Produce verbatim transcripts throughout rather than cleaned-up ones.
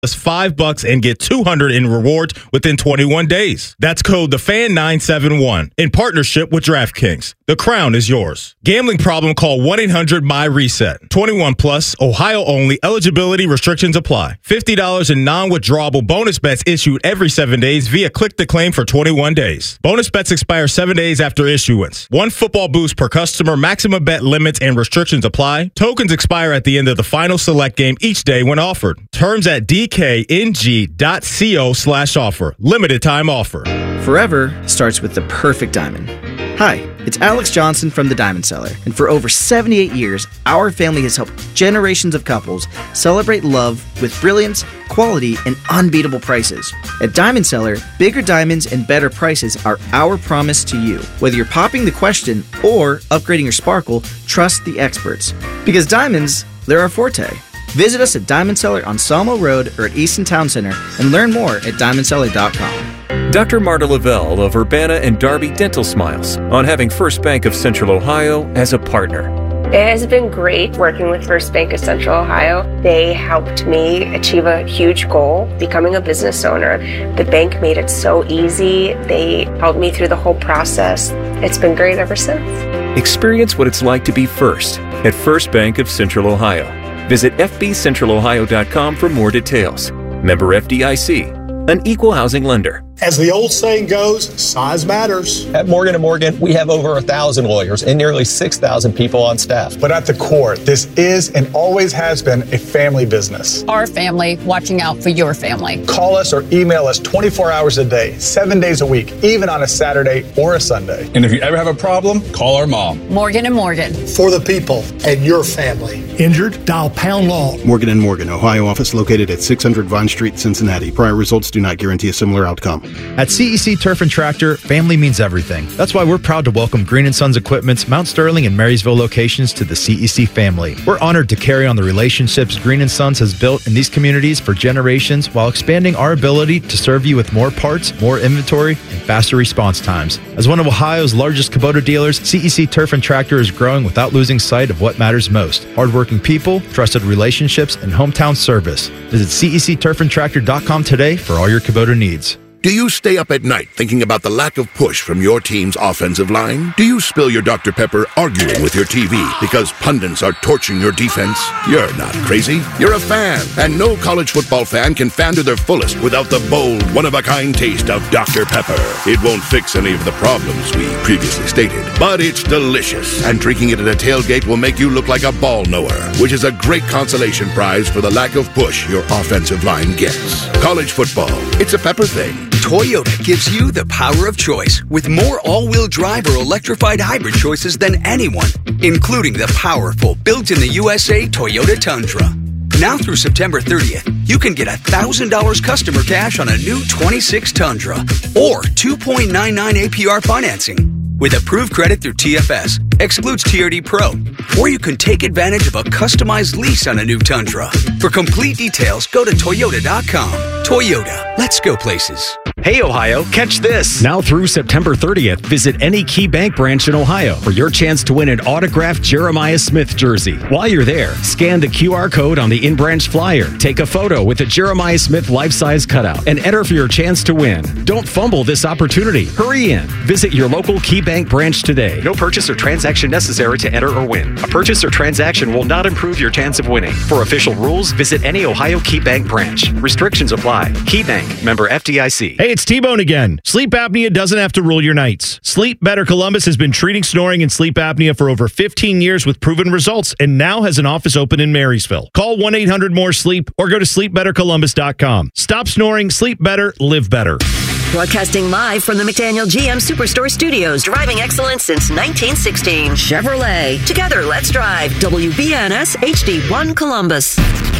Just five bucks and get two hundred in rewards within twenty-one days. That's code the fan nine seven one in partnership with DraftKings. The crown is yours. Gambling problem? Call one eight hundred my reset. twenty-one plus, Ohio only. Eligibility restrictions apply. fifty dollars in non-withdrawable bonus bets issued every seven days via click to claim for twenty-one days. Bonus bets expire seven days after issuance. One football boost per customer. Maximum bet limits and restrictions apply. Tokens expire at the end of the final select game each day when offered. Terms at D K N G dot co slash offer. Limited time offer. Forever starts with the perfect diamond. Hi, it's Alex Johnson from The Diamond Seller, and for over seventy-eight years, our family has helped generations of couples celebrate love with brilliance, quality, and unbeatable prices. At Diamond Seller, bigger diamonds and better prices are our promise to you. Whether you're popping the question or upgrading your sparkle, trust the experts. Because diamonds, they're our forte. Visit us at Diamond Seller on Sawmill Road or at Easton Town Center and learn more at diamond seller dot com. Doctor Marta Lavelle of Urbana and Darby Dental smiles on having First Bank of Central Ohio as a partner. It has been great working with First Bank of Central Ohio. They helped me achieve a huge goal, becoming a business owner. The bank made it so easy. They helped me through the whole process. It's been great ever since. Experience what it's like to be first at First Bank of Central Ohio. Visit f b central ohio dot com for more details. Member F D I C, an equal housing lender. As the old saying goes, size matters. At Morgan and Morgan, we have over one thousand lawyers and nearly six thousand people on staff. But at the core, this is and always has been a family business. Our family watching out for your family. Call us or email us twenty-four hours a day, seven days a week, even on a Saturday or a Sunday. And if you ever have a problem, call our mom. Morgan and Morgan. For the people and your family. Injured? Dial pound law. Morgan and Morgan, Ohio office located at six hundred Vine Street, Cincinnati. Prior results do not guarantee a similar outcome. At C E C Turf and Tractor, family means everything. That's why we're proud to welcome Green and Sons Equipment's Mount Sterling and Marysville locations to the C E C family. We're honored to carry on the relationships Green and Sons has built in these communities for generations while expanding our ability to serve you with more parts, more inventory, and faster response times. As one of Ohio's largest Kubota dealers, C E C Turf and Tractor is growing without losing sight of what matters most: hardworking people, trusted relationships, and hometown service. Visit C E C turf and tractor dot com today for all your Kubota needs. Do you stay up at night thinking about the lack of push from your team's offensive line? Do you spill your Doctor Pepper arguing with your T V because pundits are torching your defense? You're not crazy. You're a fan, and no college football fan can fan to their fullest without the bold, one-of-a-kind taste of Doctor Pepper. It won't fix any of the problems we previously stated, but it's delicious, and drinking it at a tailgate will make you look like a ball knower, which is a great consolation prize for the lack of push your offensive line gets. College football, it's a Pepper thing. Toyota gives you the power of choice with more all-wheel drive or electrified hybrid choices than anyone, including the powerful built-in-the-U S A Toyota Tundra. Now through September thirtieth, you can get one thousand dollars customer cash on a new twenty-six Tundra or two point nine nine A P R financing. With approved credit through T F S, excludes T R D Pro, or you can take advantage of a customized lease on a new Tundra. For complete details, go to toyota dot com. Toyota, let's go places. Hey Ohio, catch this! Now through September thirtieth, visit any Key Bank branch in Ohio for your chance to win an autographed Jeremiah Smith jersey. While you're there, scan the Q R code on the in-branch flyer, take a photo with a Jeremiah Smith life-size cutout, and enter for your chance to win. Don't fumble this opportunity. Hurry in. Visit your local Key Bank branch today. No purchase or transaction necessary to enter or win. A purchase or transaction will not improve your chance of winning. For official rules, visit any Ohio Key Bank branch. Restrictions apply. Key Bank, member F D I C. Hey, it's T-Bone again. Sleep apnea doesn't have to rule your nights. Sleep Better Columbus has been treating snoring and sleep apnea for over fifteen years with proven results and now has an office open in Marysville. Call one eight hundred more sleep or go to sleep better columbus dot com. Stop snoring, sleep better, live better. Broadcasting live from the McDaniel G M Superstore Studios, driving excellence since nineteen sixteen. Chevrolet. Together, let's drive. W B N S H D one Columbus.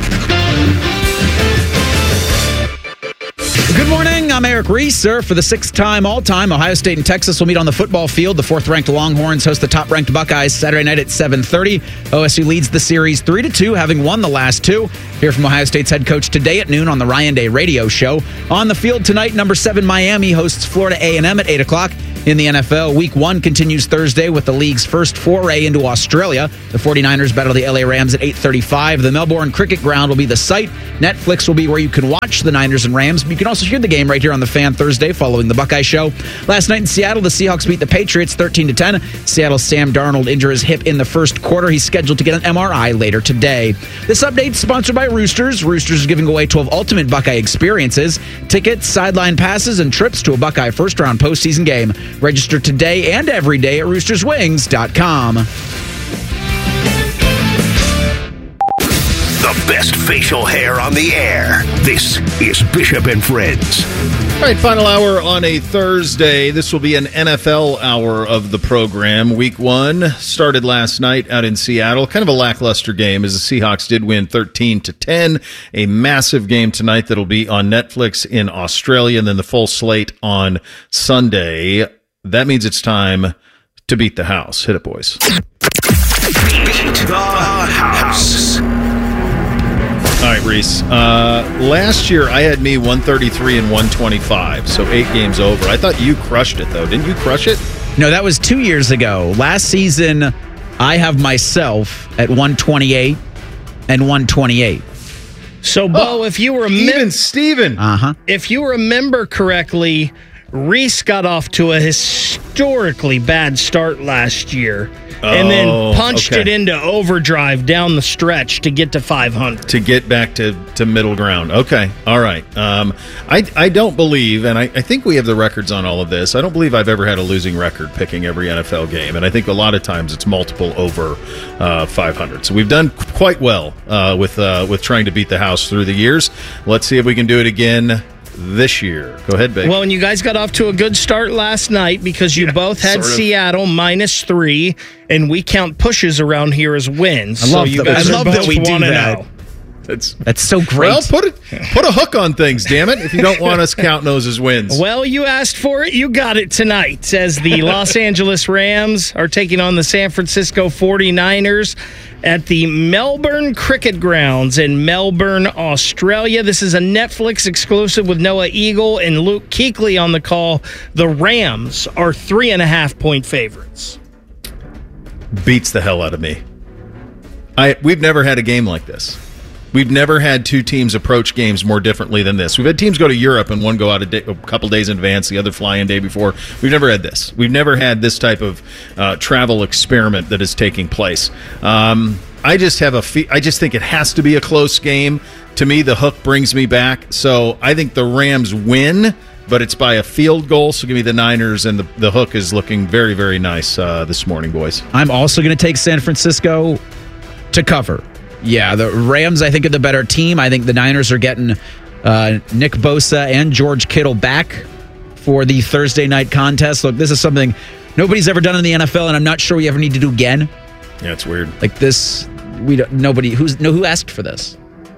Good morning. I'm Eric Reeser. For the sixth time all-time, Ohio State and Texas will meet on the football field. The fourth-ranked Longhorns host the top-ranked Buckeyes Saturday night at seven thirty. O S U leads the series three to two, having won the last two. Hear from Ohio State's head coach today at noon on the Ryan Day radio show. On the field tonight, number seven Miami hosts Florida A and M at eight o'clock. In the N F L, Week one continues Thursday with the league's first foray into Australia. The 49ers battle the L A Rams at eight thirty-five. The Melbourne Cricket Ground will be the site. Netflix will be where you can watch the Niners and Rams, but you can also hear the game right here on The Fan Thursday following the Buckeye Show. Last night in Seattle, the Seahawks beat the Patriots thirteen to ten. Seattle's Sam Darnold injured his hip in the first quarter. He's scheduled to get an M R I later today. This update is sponsored by Roosters. Roosters is giving away twelve ultimate Buckeye experiences, tickets, sideline passes, and trips to a Buckeye first-round postseason game. Register today and every day at roosters wings dot com. The best facial hair on the air. This is Bishop and Friends. All right, final hour on a Thursday. This will be an N F L hour of the program. Week one started last night out in Seattle. Kind of a lackluster game as the Seahawks did win thirteen to ten. A massive game tonight that'll be on Netflix in Australia, and then the full slate on Sunday. That means it's time to beat the house. Hit it, boys. Beat the house. All right, Reese. Uh, last year, I had me one thirty-three and one twenty-five, so eight games over. I thought you crushed it, though. Didn't you crush it? No, that was two years ago. Last season, I have myself at one twenty-eight and one twenty-eight. So, Bo, oh, if you remember, even Steven. Uh-huh. If you remember correctly, Reese got off to a historically bad start last year. Oh, and then punched okay. it into overdrive down the stretch to get to five hundred. To get back to, to middle ground. Okay. All right. Um, I, I don't believe, and I, I think we have the records on all of this, I don't believe I've ever had a losing record picking every N F L game. And I think a lot of times it's multiple over uh, five hundred. So we've done quite well uh, with, uh, with trying to beat the house through the years. Let's see if we can do it again this year. Go ahead, Big. Well, and you guys got off to a good start last night because you yeah, both had sort of. Seattle minus three, and we count pushes around here as wins. I love, so you that, guys I love that we do that. Know. That's that's so great. Well, put it put a hook on things, damn it! If you don't want us counting those as wins. Well, you asked for it, you got it tonight. As the Los Angeles Rams are taking on the San Francisco forty-niners at the Melbourne Cricket Grounds in Melbourne, Australia. This is a Netflix exclusive with Noah Eagle and Luke Kuechly on the call. The Rams are three and a half point favorites. Beats the hell out of me. I we've never had a game like this. We've never had two teams approach games more differently than this. We've had teams go to Europe and one go out a, day, a couple days in advance, the other fly in day before. We've never had this. We've never had this type of uh, travel experiment that is taking place. Um, I just have a. Fe- I just think it has to be a close game. To me, the hook brings me back. So I think the Rams win, but it's by a field goal. So give me the Niners, and the, the hook is looking very, very nice uh, this morning, boys. I'm also going to take San Francisco to cover. Yeah, the Rams, I think, are the better team. I think the Niners are getting uh, Nick Bosa and George Kittle back for the Thursday night contest. Look, this is something nobody's ever done in the N F L, and I'm not sure we ever need to do again. Yeah, it's weird. Like this, we don't. Nobody who's no who asked for this.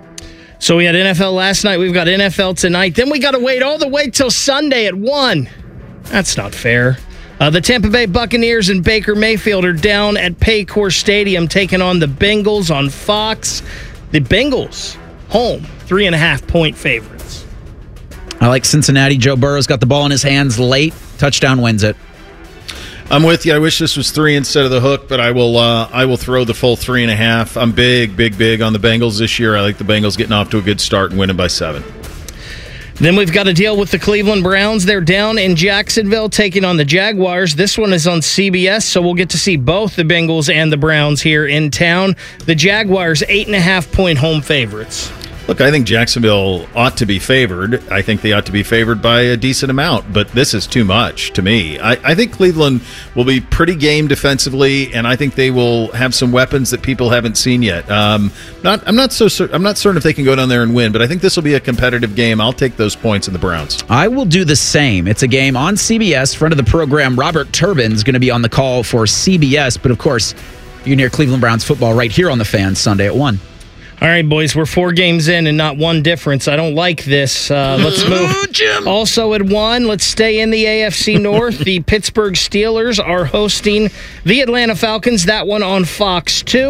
So we had N F L last night. We've got N F L tonight. Then we got to wait all the way till Sunday at one. That's not fair. Uh, the Tampa Bay Buccaneers and Baker Mayfield are down at Paycor Stadium taking on the Bengals on Fox. The Bengals, home, three and a half point favorites. I like Cincinnati. Joe Burrow's got the ball in his hands late. Touchdown wins it. I'm with you. I wish this was three instead of the hook, but I will uh, I will throw the full three and a half. I'm big, big, big on the Bengals this year. I like the Bengals getting off to a good start and winning by seven. Then we've got to deal with the Cleveland Browns. They're down in Jacksonville taking on the Jaguars. This one is on C B S, so we'll get to see both the Bengals and the Browns here in town. The Jaguars, eight and a half point home favorites. Look, I think Jacksonville ought to be favored. I think they ought to be favored by a decent amount, but this is too much to me. I, I think Cleveland will be pretty game defensively, and I think they will have some weapons that people haven't seen yet. Um, not, I'm not so cer- I'm not certain if they can go down there and win, but I think this will be a competitive game. I'll take those points in the Browns. I will do the same. It's a game on C B S. Friend of the program, Robert Turbin, is going to be on the call for C B S, but of course, you can hear Cleveland Browns football right here on The Fan Sunday at one. All right, boys, we're four games in and not one difference. I don't like this. Uh, let's move. Jim. Also at one, let's stay in the A F C North. The Pittsburgh Steelers are hosting the Atlanta Falcons. That one on Fox two.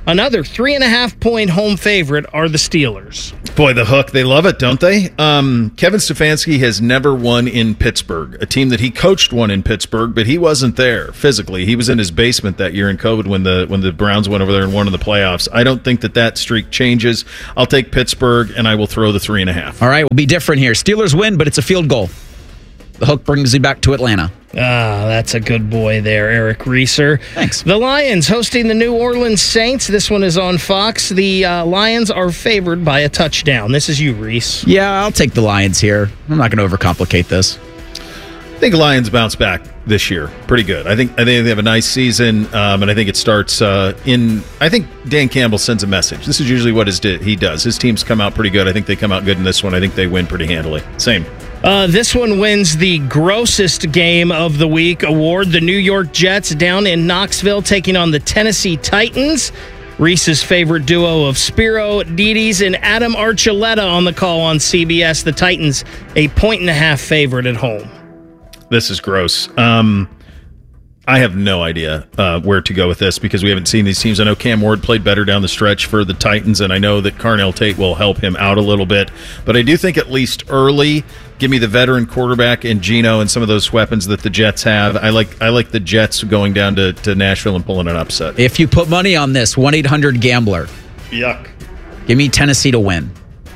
Another three and a half point home favorite are the Steelers. Boy, the Hook, they love it, don't they? Um, Kevin Stefanski has never won in Pittsburgh, a team that he coached won in Pittsburgh, but he wasn't there physically. He was in his basement that year in COVID when the when the Browns went over there and won in the playoffs. I don't think that that streak changes. I'll take Pittsburgh, and I will throw the three and a half. All right, we'll be different here. Steelers win, but it's a field goal. The Hook brings you back to Atlanta. Ah, that's a good boy there, Eric Reeser. Thanks. The Lions hosting the New Orleans Saints. This one is on Fox. The uh, Lions are favored by a touchdown. This is you, Reese. Yeah, I'll take the Lions here. I'm not going to overcomplicate this. I think Lions bounce back this year pretty good. I think I think they have a nice season, um, and I think it starts uh, in. I think Dan Campbell sends a message. This is usually what his he does. His teams come out pretty good. I think they come out good in this one. I think they win pretty handily. Same. Uh, this one wins the grossest game of the week award. The New York Jets down in Knoxville taking on the Tennessee Titans. Reese's favorite duo of Spiro Dedes and Adam Archuleta on the call on C B S. The Titans a point and a half favorite at home. This is gross. Um, I have no idea uh, where to go with this because we haven't seen these teams. I know Cam Ward played better down the stretch for the Titans, and I know that Carnell Tate will help him out a little bit. But I do think at least early, give me the veteran quarterback and Geno and some of those weapons that the Jets have. I like I like the Jets going down to, to Nashville and pulling an upset. If you put money on this, one eight hundred gambler. Yuck. Give me Tennessee to win.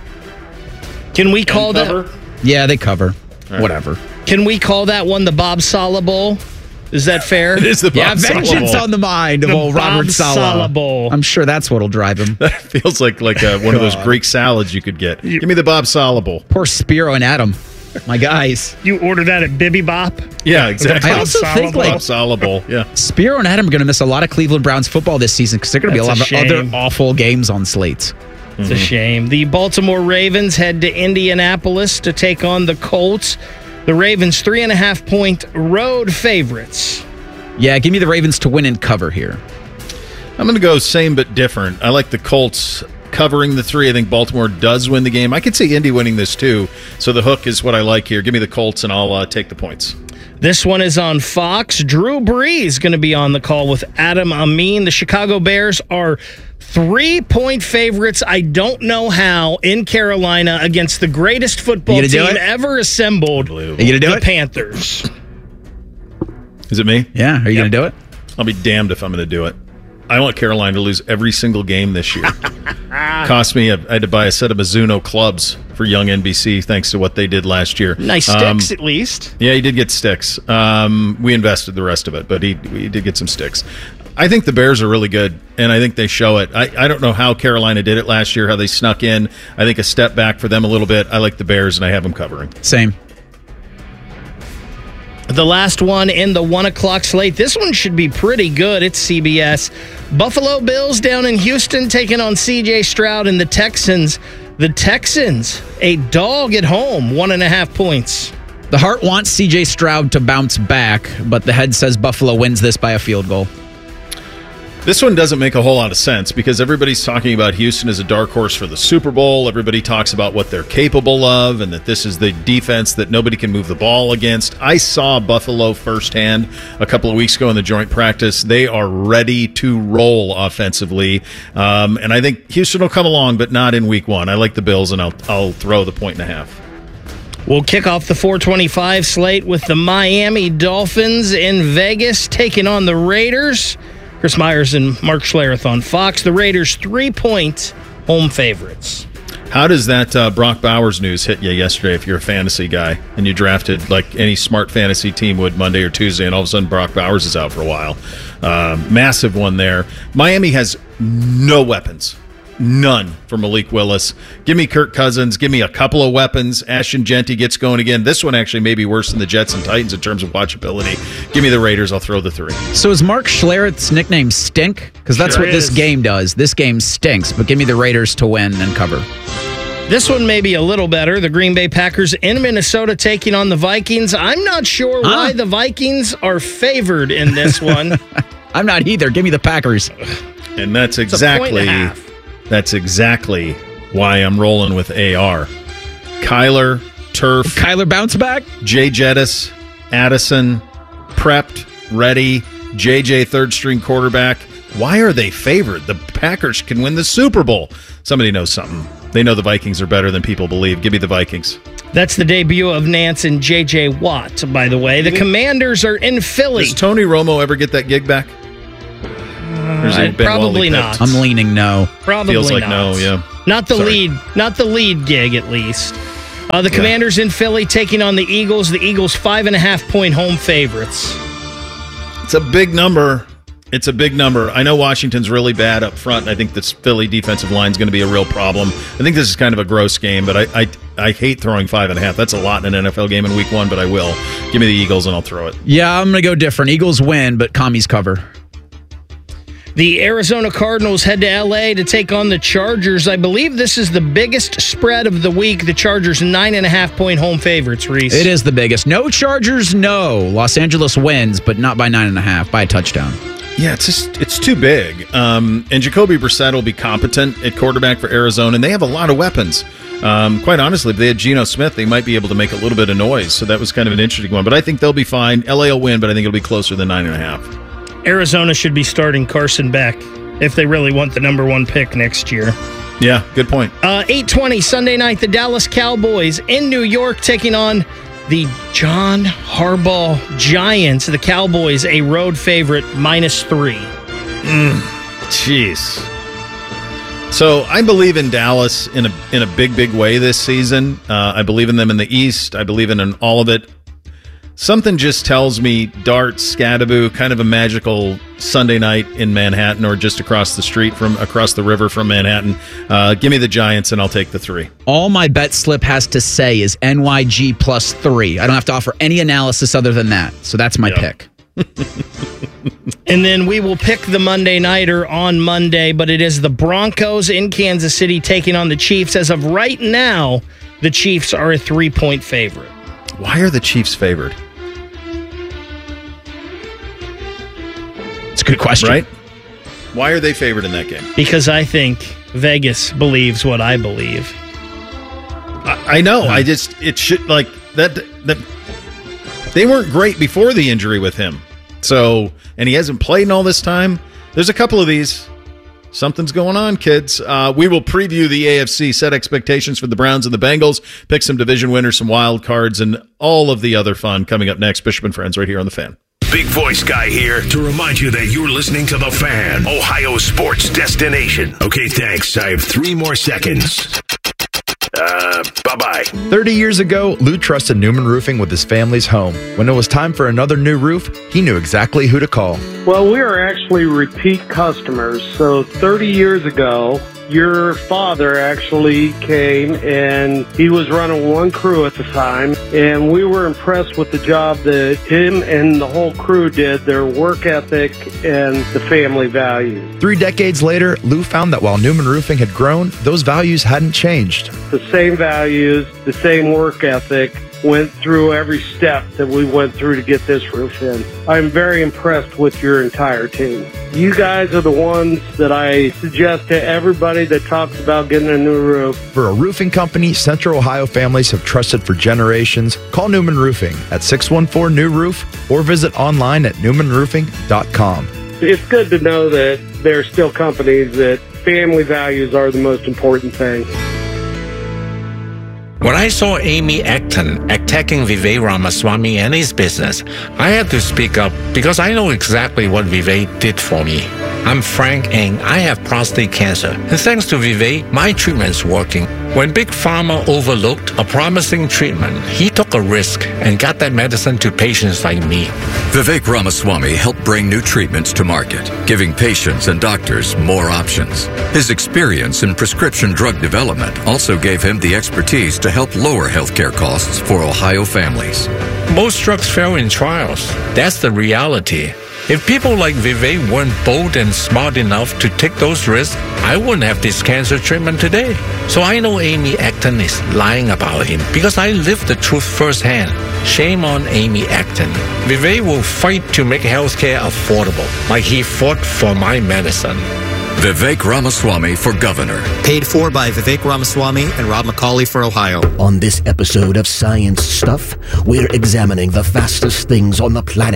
Can we call that? Cover? Yeah, they cover. Right. Whatever. Can we call that one the Bob Saleh Bowl? Is that fair? It is the Bob yeah, Saleh vengeance Bowl. on the mind of The old Robert Bob Saleh. Saleh Bowl. I'm sure that's what'll drive him. That feels like like a, one of those Greek salads you could get. Give me the Bob Saleh Bowl. Poor Spiro and Adam, my guys. You order that at Bibby Bop? Yeah, exactly. I also Saleh think Bowl. like Bob Saleh Bowl. Yeah. Spiro and Adam are going to miss a lot of Cleveland Browns football this season because they're going to be a lot That's of a other shame. awful games on slates. It's a shame. The Baltimore Ravens head to Indianapolis to take on the Colts. The Ravens three and a half point road favorites. Yeah, give me the Ravens to win and cover here. I'm going to go same but different. I like the Colts covering the three. I think Baltimore does win the game. I could see Indy winning this too. So the hook is what I like here. Give me the Colts and I'll uh, take the points. This one is on Fox. Drew Brees going to be on the call with Adam Amin. The Chicago Bears are three-point favorites. I don't know how in Carolina against the greatest football You gonna do team it? ever assembled, Are you gonna do the it? Panthers. Is it me? Yeah, are you going to do it? I'll be damned if I'm going to do it. I want Carolina to lose every single game this year. Cost me, I had to buy a set of Mizuno clubs for young N B C thanks to what they did last year. Nice Um, sticks, at least. Yeah, he did get sticks. Um, we invested the rest of it, but he, he did get some sticks. I think the Bears are really good, and I think they show it. I, I don't know how Carolina did it last year, how they snuck in. I think a step back for them a little bit. I like the Bears, and I have them covering. Same. The last one in the one o'clock slate. This one should be pretty good. It's C B S. Buffalo Bills down in Houston taking on C J Stroud and the Texans. The Texans, a dog at home, one and a half points. The heart wants C J Stroud to bounce back, but the head says Buffalo wins this by a field goal. This one doesn't make a whole lot of sense because everybody's talking about Houston as a dark horse for the Super Bowl. Everybody talks about what they're capable of and that this is the defense that nobody can move the ball against. I saw Buffalo firsthand a couple of weeks ago in the joint practice. They are ready to roll offensively. Um, and I think Houston will come along, but not in week one. I like the Bills, and I'll, I'll throw the point and a half. We'll kick off the four twenty-five slate with the Miami Dolphins in Vegas taking on the Raiders. Chris Myers and Mark Schlereth on Fox. The Raiders three-point home favorites. How does that uh, Brock Bowers news hit you yesterday if you're a fantasy guy and you drafted like any smart fantasy team would Monday or Tuesday, and all of a sudden Brock Bowers is out for a while? Uh, massive one there. Miami has no weapons. None for Malik Willis. Give me Kirk Cousins. Give me a couple of weapons. Ashton Genty gets going again. This one actually may be worse than the Jets and Titans in terms of watchability. Give me the Raiders. I'll throw the three. So is Mark Schlereth's nickname Stink? Because that's Sure what this is. game does. This game stinks, but give me the Raiders to win and cover. This one may be a little better. The Green Bay Packers in Minnesota taking on the Vikings. I'm not sure Huh? why the Vikings are favored in this one. I'm not either. Give me the Packers. And that's It's a point and a exactly half. that's exactly why I'm rolling with A R. Kyler, Turf, Kyler bounce back? Jay Jettis, Addison, prepped, ready, J J third string quarterback. Why are they favored? The Packers can win the Super Bowl. Somebody knows something. They know the Vikings are better than people believe. Give me the Vikings. That's the debut of Nance and J J Watt, by the way. The Commanders are in Philly. Does Tony Romo ever get that gig back? Uh, probably not. I'm leaning no. Probably Feels like not. no, yeah. Not the Sorry. lead, not the lead gig at least. Uh, the Yeah. Commanders in Philly taking on the Eagles. The Eagles five and a half point home favorites. It's a big number. It's a big number. I know Washington's really bad up front. And I think this Philly defensive line is going to be a real problem. I think this is kind of a gross game, but I, I I hate throwing five and a half. That's a lot in an N F L game in week one, but I will. Give me the Eagles and I'll throw it. Yeah, I'm going to go different. Eagles win, but commies cover. The Arizona Cardinals head to L A to take on the Chargers. I believe this is the biggest spread of the week. The Chargers nine and a half point home favorites, Reese. It is the biggest. No Chargers, no. Los Angeles wins, but not by nine and a half, by a touchdown. Yeah, it's just it's too big. Um, and Jacoby Brissett will be competent at quarterback for Arizona, and they have a lot of weapons. Um, quite honestly, if they had Geno Smith, they might be able to make a little bit of noise. So that was kind of an interesting one. But I think they'll be fine. L A will win, but I think it'll be closer than nine and a half. Arizona should be starting Carson Beck if they really want the number one pick next year. Yeah, good point. Uh, eight twenty Sunday night, the Dallas Cowboys in New York taking on the John Harbaugh Giants. The Cowboys, a road favorite, minus three. Mm, jeez. So I believe in Dallas in a in a big, big way this season. Uh, I believe in them in the East. I believe in, in all of it. Something just tells me darts, Scadaboo, kind of a magical Sunday night in Manhattan or just across the street from across the river from Manhattan. Uh, give me the Giants and I'll take the three. All my bet slip has to say is N Y G plus three. I don't have to offer any analysis other than that. So that's my Yep. pick. And then we will pick the Monday Nighter on Monday, but it is the Broncos in Kansas City taking on the Chiefs. As of right now, the Chiefs are a three-point favorite. Why are the Chiefs favored? It's a good question. Right? Why are they favored in that game? Because I think Vegas believes what I believe. I, I know. I just, it should, like, that, that. They weren't great before the injury with him. So, and he hasn't played in all this time. There's a couple of these. Something's going on, kids. Uh, we will preview the A F C, set expectations for the Browns and the Bengals, pick some division winners, some wild cards, and all of the other fun coming up next. Bishop and Friends right here on The Fan. Big Voice Guy here to remind you that you're listening to The Fan, Ohio sports destination. Okay, thanks. I have three more seconds. Uh, bye-bye. thirty years ago, Lou trusted Newman Roofing with his family's home. When it was time for another new roof, he knew exactly who to call. Well, we are actually repeat customers. So thirty years ago, your father actually came and he was running one crew at the time. And we were impressed with the job that him and the whole crew did, their work ethic and the family values. Three decades later, Lou found that while Newman Roofing had grown, those values hadn't changed. The same values, the same work ethic, went through every step that we went through to get this roof in. I'm very impressed with your entire team. You guys are the ones that I suggest to everybody that talks about getting a new roof. For a roofing company Central Ohio families have trusted for generations, call Newman Roofing at six one four new roof or visit online at newman roofing dot com. It's good to know that there are still companies that family values are the most important thing. When I saw Amy Acton attacking Vivek Ramaswamy and his business, I had to speak up because I know exactly what Vivek did for me. I'm Frank and I have prostate cancer. And thanks to Vivek, my treatment's working. When Big Pharma overlooked a promising treatment, he took a risk and got that medicine to patients like me. Vivek Ramaswamy helped bring new treatments to market, giving patients and doctors more options. His experience in prescription drug development also gave him the expertise to help lower healthcare costs for Ohio families. Most drugs fail in trials. That's the reality. If people like Vivek weren't bold and smart enough to take those risks, I wouldn't have this cancer treatment today. So I know Amy Acton is lying about him because I lived the truth firsthand. Shame on Amy Acton. Vivek will fight to make healthcare affordable, like he fought for my medicine. Vivek Ramaswamy for governor. Paid for by Vivek Ramaswamy and Rob McCauley for Ohio. On this episode of Science Stuff, we're examining the fastest things on the planet.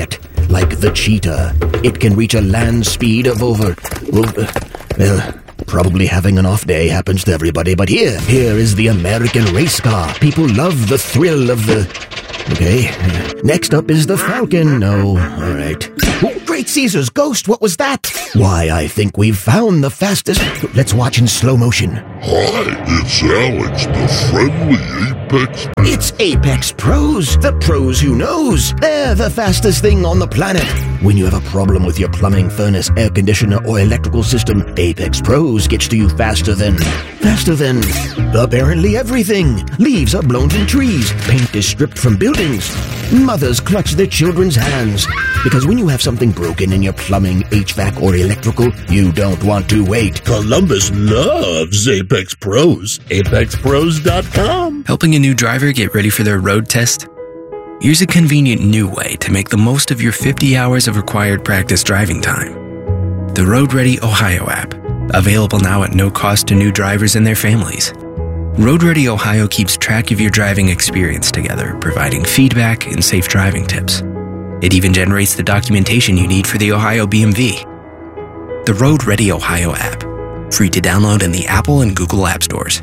like the Cheetah. It can reach a land speed of over... over well, probably having an off day happens to everybody, but here, here is the American race car. People love the thrill of the... Okay, next up is the Falcon. No, all right. Oh, Great Caesar's ghost, what was that? Why, I think we've found the fastest... Let's watch in slow motion. Hi, it's Alex, the friendly Apex... It's Apex Pros, the pros who knows. They're the fastest thing on the planet. When you have a problem with your plumbing, furnace, air conditioner, or electrical system, Apex Pros gets to you faster than... Faster than... apparently everything. Leaves are blown from trees. Paint is stripped from buildings. Mothers clutch their children's hands. Because when you have something broken in your plumbing, H V A C, or electrical, you don't want to wait. Columbus loves Apex Pros. Apex Pros dot com. Helping a new driver get ready for their road test? Here's a convenient new way to make the most of your fifty hours of required practice driving time. The Road Ready Ohio app, available now at no cost to new drivers and their families. Road Ready Ohio keeps track of your driving experience together, providing feedback and safe driving tips. It even generates the documentation you need for the Ohio B M V. The Road Ready Ohio app, free to download in the Apple and Google App Stores.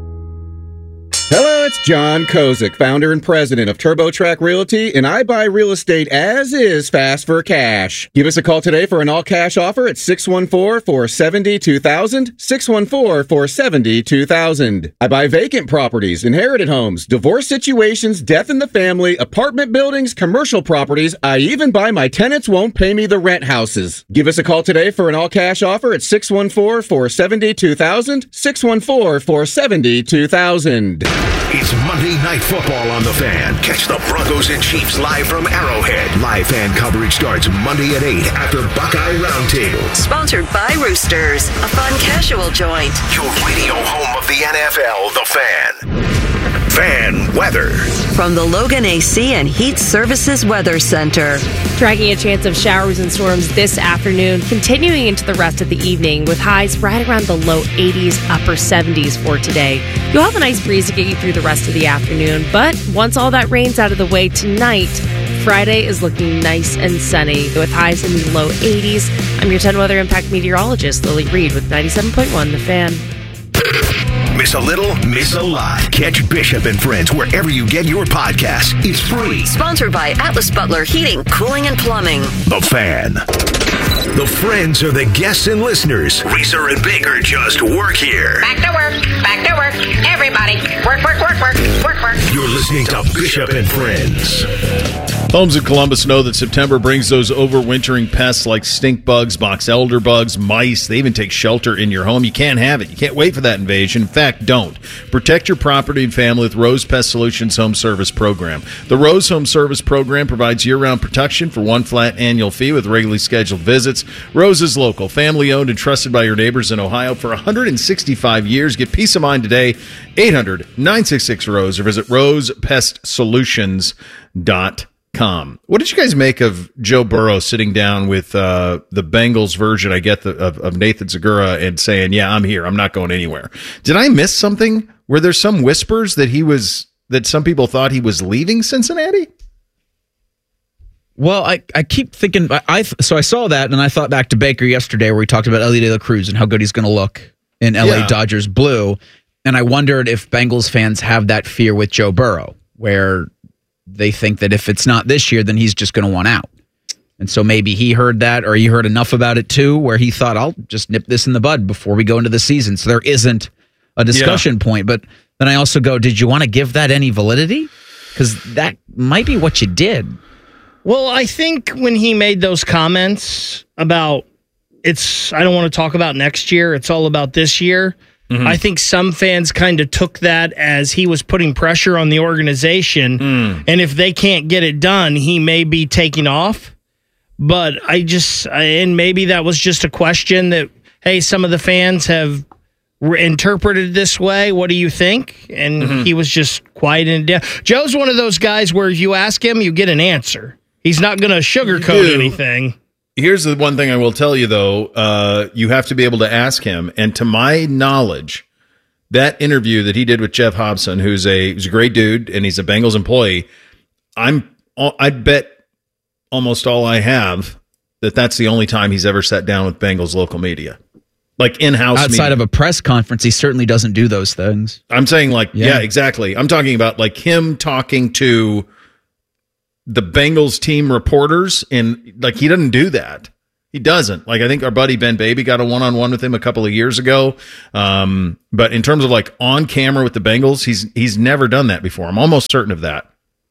Hello, it's John Kozik, founder and president of TurboTrack Realty, and I buy real estate as is fast for cash. Give us a call today for an all-cash offer at six one four, four seven zero, two thousand, six one four, four seven zero, two thousand. I buy vacant properties, inherited homes, divorce situations, death in the family, apartment buildings, commercial properties. I even buy my tenants won't pay me the rent houses. Give us a call today for an all-cash offer at six one four, four seven zero, two thousand, six one four, four seven zero, two thousand. It's Monday Night Football on The Fan. Catch the Broncos and Chiefs live from Arrowhead. Live fan coverage starts Monday at eight after Buckeye Roundtable. Sponsored by Roosters, a fun casual joint. Your radio home of the N F L, The Fan. Fan weather. From the Logan A C and Heat Services Weather Center. Tracking a chance of showers and storms this afternoon, continuing into the rest of the evening with highs right around the low eighties, upper seventies for today. You'll have a nice breeze to get you through the rest of the afternoon, but once all that rain's out of the way tonight, Friday is looking nice and sunny with highs in the low eighties. I'm your ten Weather Impact meteorologist, Lily Reed with ninety-seven point one The Fan. Miss a little, miss a lot. Catch Bishop and Friends wherever you get your podcasts. It's free. Sponsored by Atlas Butler Heating, Cooling, and Plumbing. The Fan. The Friends are the guests and listeners. Reeser and Baker just work here. Back to work. Back to work. Everybody. Work, work, work, work. Work, work. You're listening to Bishop and Friends. Homes in Columbus know that September brings those overwintering pests like stink bugs, box elder bugs, mice. They even take shelter in your home. You can't have it. You can't wait for that invasion. In fact, don't. Protect your property and family with Rose Pest Solutions Home Service Program. The Rose Home Service Program provides year-round protection for one flat annual fee with regularly scheduled visits. Rose is local, family-owned, and trusted by your neighbors in Ohio for one hundred sixty-five years. Get peace of mind today. eight hundred, nine six six, ROSE or visit rose pest solutions dot com. Com. What did you guys make of Joe Burrow sitting down with uh, the Bengals version, I get, the, of, of Nathan Segura and saying, yeah, I'm here. I'm not going anywhere. Did I miss something? Were there some whispers that he was, that some people thought he was leaving Cincinnati? Well, I, I keep thinking, I, I so I saw that and I thought back to Baker yesterday where we talked about Ellie De La Cruz and how good he's going to look in L A yeah. Dodgers blue. And I wondered if Bengals fans have that fear with Joe Burrow, where they think that if it's not this year, then he's just going to want out. And so maybe he heard that, or he heard enough about it too, where he thought, I'll just nip this in the bud before we go into the season. So there isn't a discussion yeah. point. But then I also go, did you want to give that any validity? Because that might be what you did. Well, I think when he made those comments about it's, I don't want to talk about next year, it's all about this year. Mm-hmm. I think some fans kind of took that as he was putting pressure on the organization, mm. and if they can't get it done, he may be taking off. But I just, and maybe that was just a question that, hey, some of the fans have re- interpreted this way. What do you think? And mm-hmm. he was just quiet and down. Joe's one of those guys where if you ask him, you get an answer. He's not going to sugarcoat anything. Here's the one thing I will tell you, though. Uh, you have to be able to ask him. And to my knowledge, that interview that he did with Jeff Hobson, who's a, who's a great dude, and he's a Bengals employee, I'm, I'd bet almost all I have that that's the only time he's ever sat down with Bengals local media. Like in-house Outside media. of a press conference, he certainly doesn't do those things. I'm saying like, yeah. Yeah. yeah, exactly. I'm talking about like him talking to the Bengals team reporters, and like he doesn't do that. He doesn't. Like I think our buddy Ben Baby got a one-on-one with him a couple of years ago. Um, but in terms of like on camera with the Bengals, he's he's never done that before. I'm almost certain of that.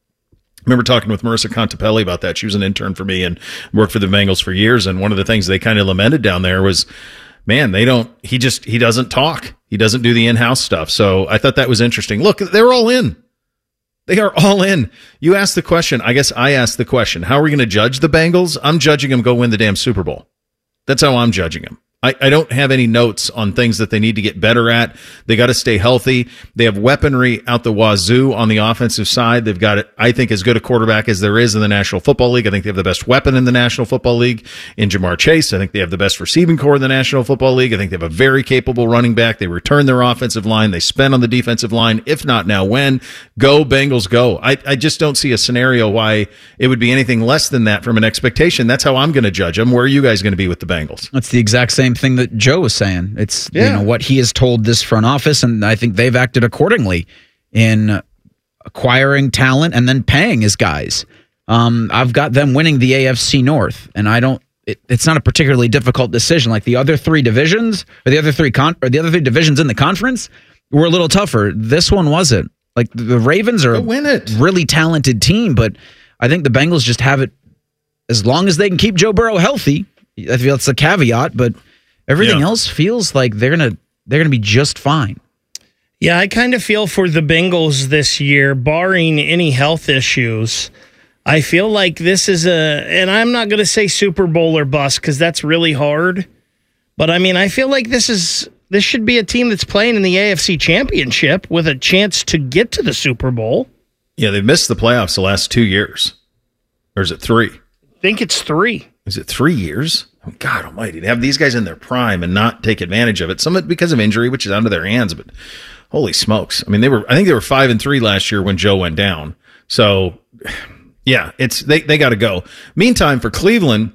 I remember talking with Marissa Contepelli about that. She was an intern for me and worked for the Bengals for years. And one of the things they kind of lamented down there was, man, they don't, he just, he doesn't talk. He doesn't do the in-house stuff. So I thought that was interesting. Look, they're all in. They are all in. You asked the question. I guess I asked the question. How are we going to judge the Bengals? I'm judging them go win the damn Super Bowl. That's how I'm judging them. I, I don't have any notes on things that they need to get better at. They got to stay healthy. They have weaponry out the wazoo on the offensive side. They've got, I think, as good a quarterback as there is in the National Football League. I think they have the best weapon in the National Football League in Jamar Chase. I think they have the best receiving core in the National Football League. I think they have a very capable running back. They return their offensive line. They spend on the defensive line. If not now, when? Go, Bengals, go. I, I just don't see a scenario why it would be anything less than that from an expectation. That's how I'm going to judge them. Where are you guys going to be with the Bengals? That's the exact same thing that Joe was saying. It's Yeah. you know what he has told this front office, and I think they've acted accordingly in acquiring talent and then paying his guys. Um, I've got them winning the A F C North, and I don't. It, it's not a particularly difficult decision. Like the other three divisions, or the other three con, or the other three divisions in the conference were a little tougher. This one wasn't. Like the Ravens are a win it. really talented team, but I think the Bengals just have it. As long as they can keep Joe Burrow healthy, I feel that's a caveat, but everything Yeah. else feels like they're gonna they're gonna be just fine. Yeah, I kind of feel for the Bengals this year, barring any health issues. I feel like this is a, and I'm not going to say Super Bowl or bust because that's really hard. But I mean, I feel like this is this should be a team that's playing in the A F C Championship with a chance to get to the Super Bowl. Yeah, they've missed the playoffs the last two years. Or is it three? I think it's three. Is it three years? Oh, God almighty. To have these guys in their prime and not take advantage of it. Some of it because of injury, which is out of their hands, but holy smokes. I mean, they were, I think they were five and three last year when Joe went down. So yeah, it's, they, they got to go. Meantime, for Cleveland,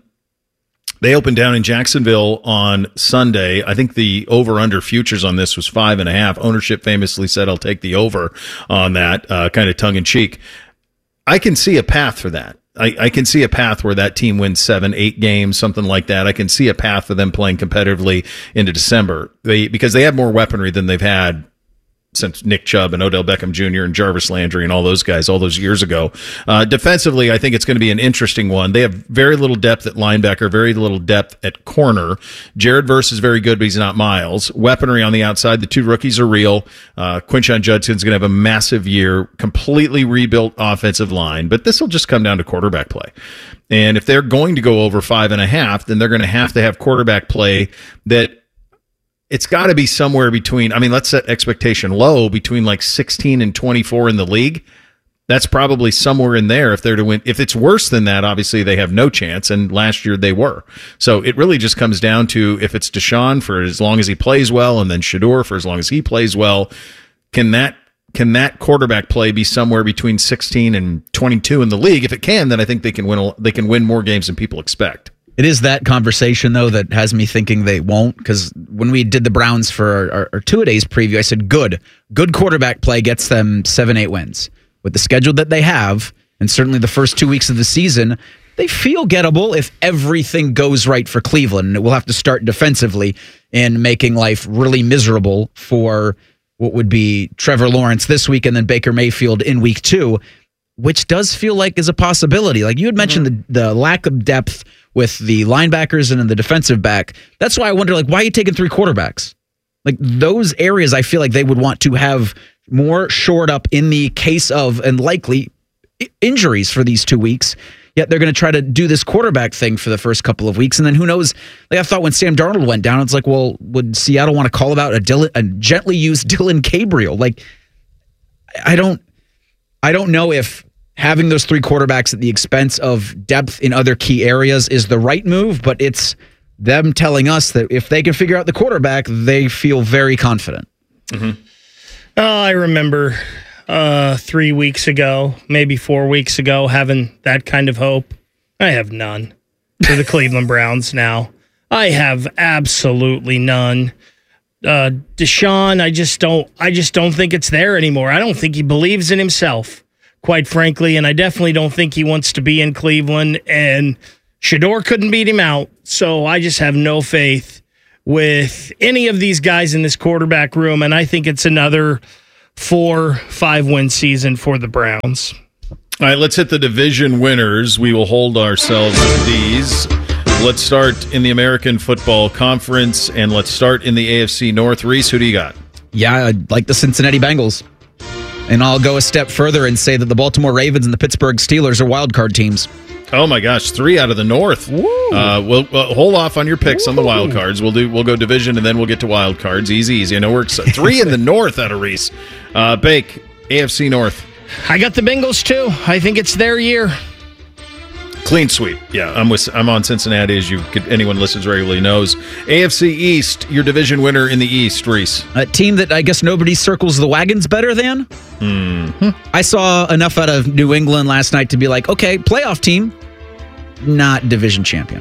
they opened down in Jacksonville on Sunday. I think the over-under futures on this was five and a half. Ownership famously said, I'll take the over on that, uh, kind of tongue-in-cheek. I can see a path for that. I, I can see a path where that team wins seven, eight games, something like that. I can see a path for them playing competitively into December. They because they have more weaponry than they've had since Nick Chubb and Odell Beckham Junior and Jarvis Landry and all those guys all those years ago. Uh, defensively, I think it's going to be an interesting one. They have very little depth at linebacker, very little depth at corner. Jared Verse is very good, but he's not Miles. Weaponry on the outside. The two rookies are real. Uh, Quinshon Judson's going to have a massive year, completely rebuilt offensive line, but this will just come down to quarterback play. And if they're going to go over five and a half, then they're going to have to have quarterback play that it's got to be somewhere between, I mean, let's set expectation low between like sixteen and twenty-four in the league. That's probably somewhere in there if they're to win. If it's worse than that, obviously they have no chance. And last year they were. So it really just comes down to if it's Deshaun for as long as he plays well, and then Shador for as long as he plays well, can that can that quarterback play be somewhere between sixteen and twenty-two in the league? If it can, then I think they can win. They can win more games than people expect. It is that conversation, though, that has me thinking they won't, because when we did the Browns for our, our, our two-a-days preview, I said good. Good quarterback play gets them seven, eight wins. With the schedule that they have, and certainly the first two weeks of the season, they feel gettable if everything goes right for Cleveland. And it will have to start defensively in making life really miserable for what would be Trevor Lawrence this week and then Baker Mayfield in week two, which does feel like is a possibility. Like you had mentioned mm-hmm. the, the lack of depth with the linebackers and in the defensive back. That's why I wonder, like, why are you taking three quarterbacks? Like those areas, I feel like they would want to have more shored up in the case of and likely injuries for these two weeks. Yet they're going to try to do this quarterback thing for the first couple of weeks, and then who knows? Like I thought when Sam Darnold went down, it's like, well, would Seattle want to call about a Dylan, a gently used Dylan Gabriel? Like, I don't, I don't know if having those three quarterbacks at the expense of depth in other key areas is the right move, but it's them telling us that if they can figure out the quarterback, they feel very confident. Mm-hmm. Oh, I remember uh, three weeks ago, maybe four weeks ago, having that kind of hope. I have none for the Cleveland Browns now. I have absolutely none. Uh, Deshaun, I just don't. I just don't think it's there anymore. I don't think he believes in himself, quite frankly, and I definitely don't think he wants to be in Cleveland. And Shador couldn't beat him out, so I just have no faith with any of these guys in this quarterback room. And I think it's another four, five win season for the Browns. All right, let's hit the division winners. We will hold ourselves to these. Let's start in the American Football Conference, and let's start in the A F C North. Reese, who do you got? Yeah, I like the Cincinnati Bengals. And I'll go a step further and say that the Baltimore Ravens and the Pittsburgh Steelers are wild card teams. Oh my gosh, three out of the North. Uh, we'll, we'll hold off on your picks Woo. on the wild cards. We'll do. We'll go division, and then we'll get to wild cards. Easy, easy. I know we're excited. Three in the North out of Reese. Uh, Bake, A F C North. I got the Bengals too. I think it's their year. Clean sweep. Yeah, I'm with. I'm on Cincinnati, as you could, anyone listens regularly knows. A F C East, your division winner in the East, Reese. A team that I guess nobody circles the wagons better than. Mm-hmm. I saw enough out of New England last night to be like, okay, playoff team, not division champion.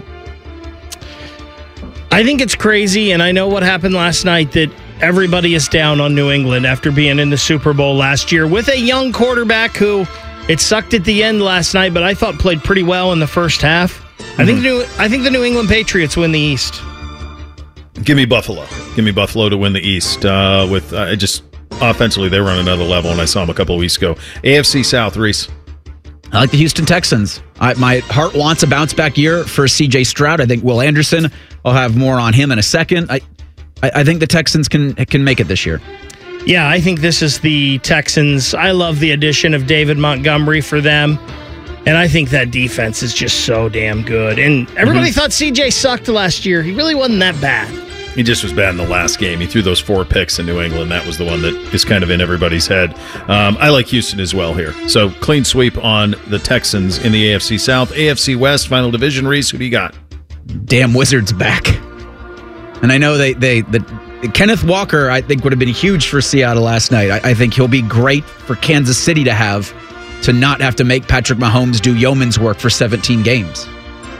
I think it's crazy, and I know what happened last night, that everybody is down on New England after being in the Super Bowl last year with a young quarterback who it sucked at the end last night, but I thought played pretty well in the first half. Mm-hmm. I think the New, I think the New England Patriots win the East. Give me Buffalo. Give me Buffalo to win the East. Uh, with uh, just offensively, they were on another level, and I saw them a couple of weeks ago. A F C South, Reese. I like the Houston Texans. I, my heart wants a bounce-back year for C J Stroud. I think Will Anderson, I'll have more on him in a second. I, I, I think the Texans can can make it this year. Yeah, I think this is the Texans. I love the addition of David Montgomery for them, and I think that defense is just so damn good. And everybody mm-hmm. thought C J sucked last year. He really wasn't that bad. He just was bad in the last game. He threw those four picks in New England. That was the one that is kind of in everybody's head. Um, I like Houston as well here. So clean sweep on the Texans in the A F C South. A F C West, final division. Reese, who do you got? Damn Wizards back. And I know they, they the Kenneth Walker, I think, would have been huge for Seattle last night. I, I think he'll be great for Kansas City to have, to not have to make Patrick Mahomes do yeoman's work for seventeen games.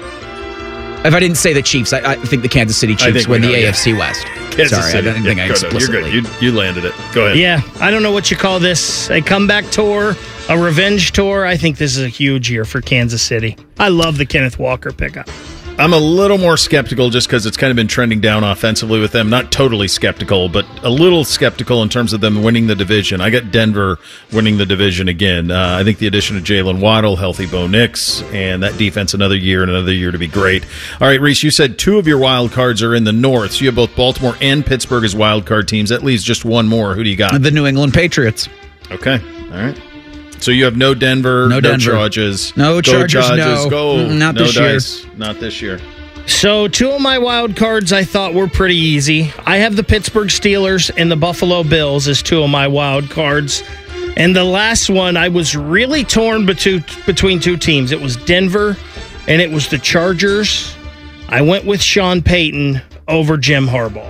If I didn't say the Chiefs, I, I think the Kansas City Chiefs win the yeah. A F C West. Kansas Sorry, City. I didn't yeah, think I explicitly. You're good. You, you landed it. Go ahead. Yeah, I don't know what you call this. A comeback tour, a revenge tour. I think this is a huge year for Kansas City. I love the Kenneth Walker pickup. I'm a little more skeptical just because it's kind of been trending down offensively with them. Not totally skeptical, but a little skeptical in terms of them winning the division. I got Denver winning the division again. Uh, I think the addition of Jalen Waddle, healthy Bo Nix, and that defense another year and another year to be great. All right, Reese, you said two of your wild cards are in the North. So you have both Baltimore and Pittsburgh as wild card teams. That leaves just one more. Who do you got? The New England Patriots. Okay, all right. So you have no Denver, no, no Denver. Charges. No Go Chargers, Chargers, no. Go. Mm, not no this dice. year. Not this year. So two of my wild cards I thought were pretty easy. I have the Pittsburgh Steelers and the Buffalo Bills as two of my wild cards. And the last one, I was really torn between, between two teams. It was Denver and it was the Chargers. I went with Sean Payton over Jim Harbaugh.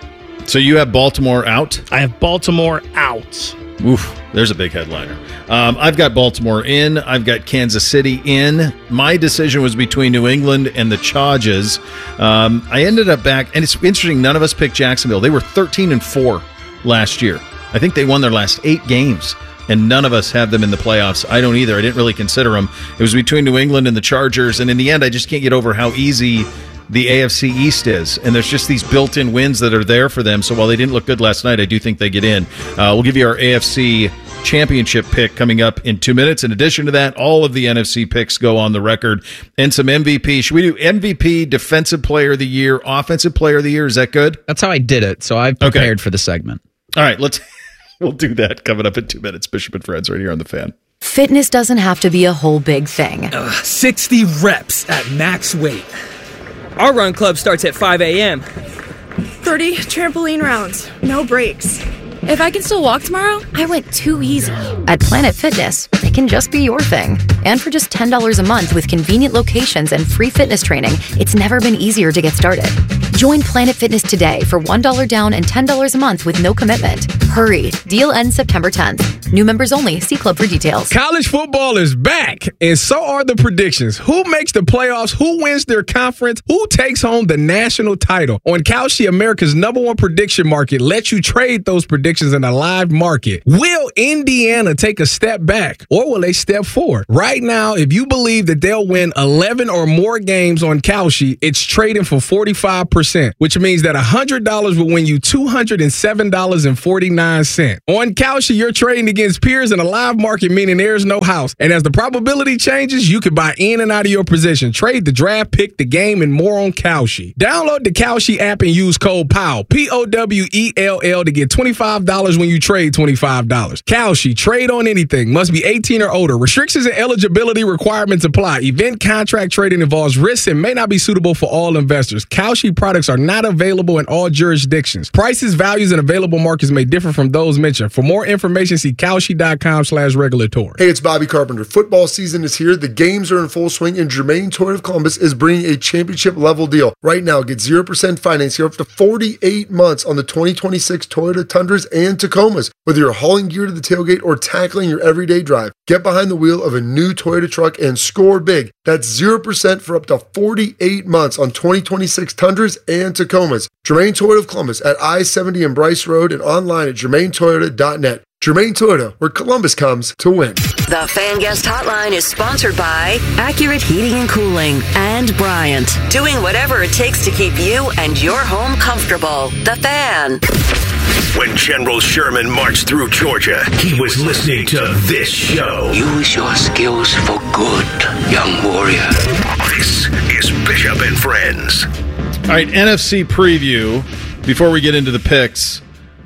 So you have Baltimore out? I have Baltimore out. Oof, there's a big headliner. Um, I've got Baltimore in. I've got Kansas City in. My decision was between New England and the Chargers. Um, I ended up back, and it's interesting, none of us picked Jacksonville. They were thirteen and four last year. I think they won their last eight games, and none of us have them in the playoffs. I don't either. I didn't really consider them. It was between New England and the Chargers, and in the end, I just can't get over how easy the A F C East is, and there's just these built-in wins that are there for them. So while they didn't look good last night, I do think they get in. Uh, we'll give you our A F C championship pick coming up in two minutes. In addition to that, all of the N F C picks go on the record, and some M V P. Should we do M V P, Defensive Player of the Year, Offensive Player of the Year? Is that good? That's how I did it, so I've prepared okay. for the segment. All right, let's we'll do that coming up in two minutes. Bishop and Friends right here on The Fan. Fitness doesn't have to be a whole big thing. Uh, sixty reps at max weight. Our run club starts at five a.m. thirty trampoline rounds, no breaks. If I can still walk tomorrow, I went too easy. At Planet Fitness, it can just be your thing. And for just ten dollars a month with convenient locations and free fitness training, it's never been easier to get started. Join Planet Fitness today for one dollar down and ten dollars a month with no commitment. Hurry, deal ends September tenth. New members only. See club for details. College football is back, and so are the predictions. Who makes the playoffs? Who wins their conference? Who takes home the national title? On Kalshi, America's number one prediction market, lets you trade those predictions in a live market. Will Indiana take a step back, or will they step forward? Right now, if you believe that they'll win eleven or more games on Kalshi, it's trading for forty-five percent, which means that one hundred dollars will win you two hundred seven dollars and forty-nine cents. On Kalshi, you're trading against peers in a live market, meaning there's no house. And as the probability changes, you can buy in and out of your position. Trade the draft, pick the game, and more on Kalshi. Download the Kalshi app and use code P O W, P O W E L L, to get twenty-five dollars when you trade twenty-five dollars. Kalshi, trade on anything. Must be eighteen or older. Restrictions and eligibility requirements apply. Event contract trading involves risks and may not be suitable for all investors. Kalshi products are not available in all jurisdictions. Prices, values, and available markets may differ from those mentioned. For more information, see Kalshi.com slash regulatory. Hey, it's Bobby Carpenter. Football season is here. The games are in full swing, and Germain Toyota of Columbus is bringing a championship-level deal. Right now, get zero percent financing up to forty-eight months on the twenty twenty-six Toyota Tundras and Tacomas. Whether you're hauling gear to the tailgate or tackling your everyday drive, get behind the wheel of a new Toyota truck and score big. That's zero percent for up to forty-eight months on twenty twenty-six Tundras and Tacomas. Germain Toyota of Columbus at I seventy and Bryce Road, and online at germain toyota dot net. Germain Toyota, where Columbus comes to win. The Fan Guest Hotline is sponsored by Accurate Heating and Cooling and Bryant, doing whatever it takes to keep you and your home comfortable. The Fan. When General Sherman marched through Georgia, he was listening to this show. Use your skills for good, young warrior. This is Bishop and Friends. All right, N F C preview. Before we get into the picks,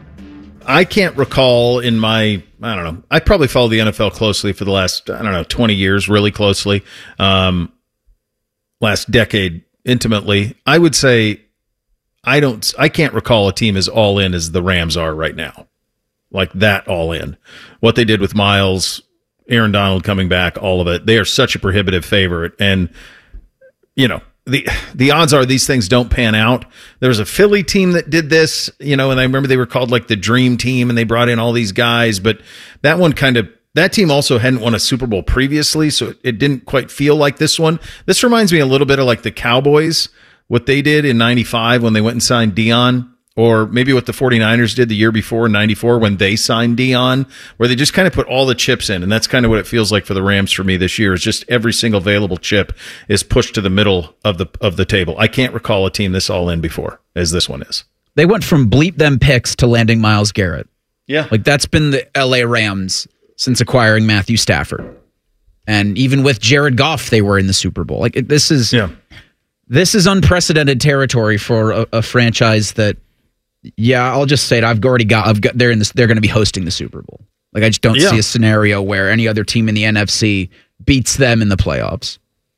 I can't recall in my, I don't know, I probably followed the N F L closely for the last, I don't know, twenty years, really closely. Um, last decade, intimately. I would say I don't, I can't recall a team as all in as the Rams are right now. Like that all in. What they did with Miles, Aaron Donald coming back, all of it. They are such a prohibitive favorite. And, you know, The the odds are these things don't pan out. There was a Philly team that did this, you know, and I remember they were called like the Dream Team, and they brought in all these guys, but that one kind of, that team also hadn't won a Super Bowl previously, so it, it didn't quite feel like this one. This reminds me a little bit of like the Cowboys, what they did in ninety-five when they went and signed Dion, or maybe what the 49ers did the year before in ninety-four when they signed Dion, where they just kind of put all the chips in. And that's kind of what it feels like for the Rams for me this year, is just every single available chip is pushed to the middle of the of the table. I can't recall a team this all in before as this one is. They went from bleep them picks to landing Myles Garrett. Yeah. Like that's been the L A Rams since acquiring Matthew Stafford. And even with Jared Goff, they were in the Super Bowl. Like this is, yeah. this is unprecedented territory for a, a franchise that, yeah, I'll just say it. I've already got. I've got. They're in this. They're going to be hosting the Super Bowl. Like I just don't Yeah. see a scenario where any other team in the N F C beats them in the playoffs.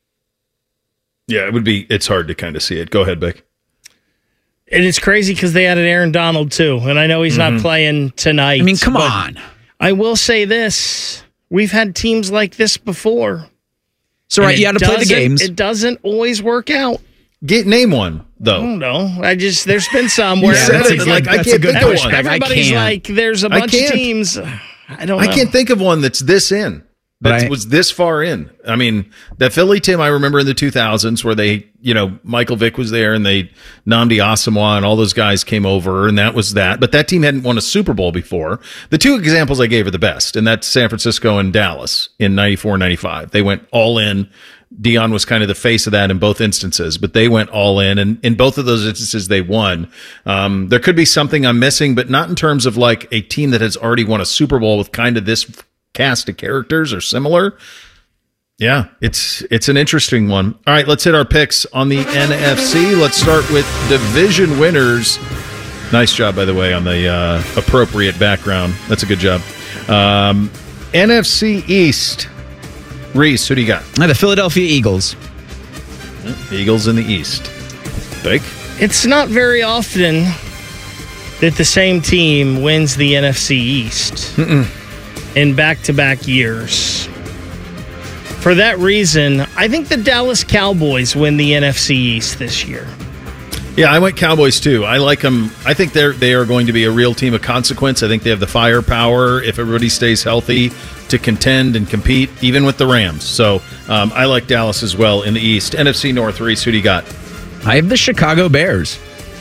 Yeah, it would be. It's hard to kind of see it. Go ahead, Beck. And it's crazy because they added Aaron Donald too, and I know he's Mhm. not playing tonight. I mean, come but on. I will say this: we've had teams like this before. So And right, you it got to play the doesn't- games. It doesn't always work out. Get name one though. I don't know. I just there's been some where You said that's it, a like, good- I that's can't a good think of pushback. one. I Everybody's can't. like, there's a I bunch of can't. teams. I don't know. I can't think of one that's this in. But That I- was this far in. I mean, that Philly team I remember in the two thousands where they, you know, Michael Vick was there and they, Nnamdi Asomugha and all those guys came over, and that was that. But that team hadn't won a Super Bowl before. The two examples I gave are the best, and that's San Francisco and Dallas in ninety-four, ninety-five. They went all in. Dion was kind of the face of that in both instances, but they went all in, and in both of those instances, they won. Um, there could be something I'm missing, but not in terms of like a team that has already won a Super Bowl with kind of this cast of characters or similar. Yeah, it's it's an interesting one. All right, let's hit our picks on the N F C. Let's start with division winners. Nice job, by the way, on the uh, appropriate background. That's a good job. Um, N F C East. Reese, who do you got? Uh, the Philadelphia Eagles. Eagles in the East. Big. It's not very often that the same team wins the N F C East Mm-mm. in back-to-back years. For that reason, I think the Dallas Cowboys win the N F C East this year. Yeah, I went Cowboys too. I like them. I think they're they are going to be a real team of consequence. I think they have the firepower, if everybody stays healthy, to contend and compete, even with the Rams. So um, I like Dallas as well in the East. N F C North, Reese, who do you got? I have the Chicago Bears.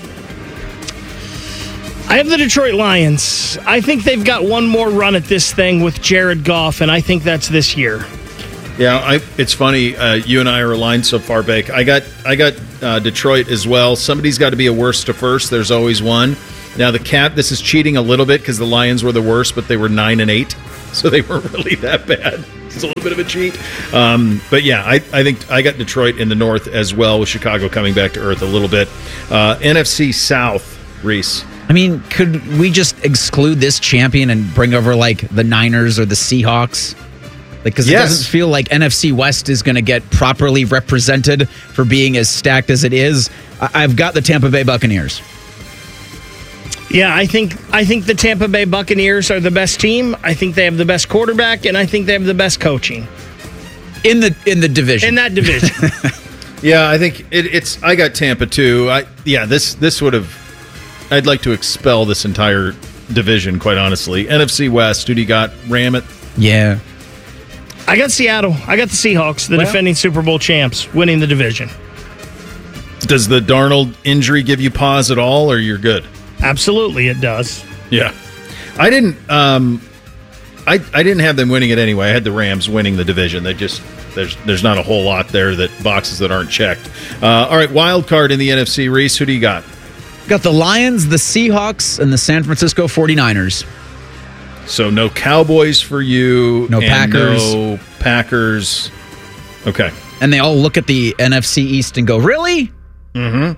I have the Detroit Lions. I think they've got one more run at this thing with Jared Goff, and I think that's this year. Yeah, I, it's funny. Uh, you and I are aligned so far, Bake. I got I got uh, Detroit as well. Somebody's got to be a worst to first. There's always one. Now the Cat. This is cheating a little bit because the Lions were the worst, but they were nine and eight, so they weren't really that bad. It's a little bit of a cheat. Um, but yeah, I, I think I got Detroit in the North as well, with Chicago coming back to earth a little bit. Uh, N F C South, Reese. I mean, could we just exclude this champion and bring over like the Niners or the Seahawks? Because like, it yes. doesn't feel like N F C West is going to get properly represented for being as stacked as it is. I- I've got the Tampa Bay Buccaneers. Yeah, I think I think the Tampa Bay Buccaneers are the best team. I think they have the best quarterback, and I think they have the best coaching in the in the division. In that division. Yeah, I think it, it's. I got Tampa too. I yeah, this this would have. I'd like to expel this entire division, quite honestly. N F C West, who do you got? Ram it. Yeah. I got Seattle. I got the Seahawks, the well, defending Super Bowl champs, winning the division. Does the Darnold injury give you pause at all, or you're good? Absolutely, it does. Yeah, I didn't. Um, I I didn't have them winning it anyway. I had the Rams winning the division. They just there's there's not a whole lot there that boxes that aren't checked. Uh, all right, wild card in the N F C. Reese, who do you got? Got the Lions, the Seahawks, and the San Francisco forty-niners. So no Cowboys for you. No and Packers. No Packers. Okay. And they all look at the N F C East and go, really? Mm-hmm.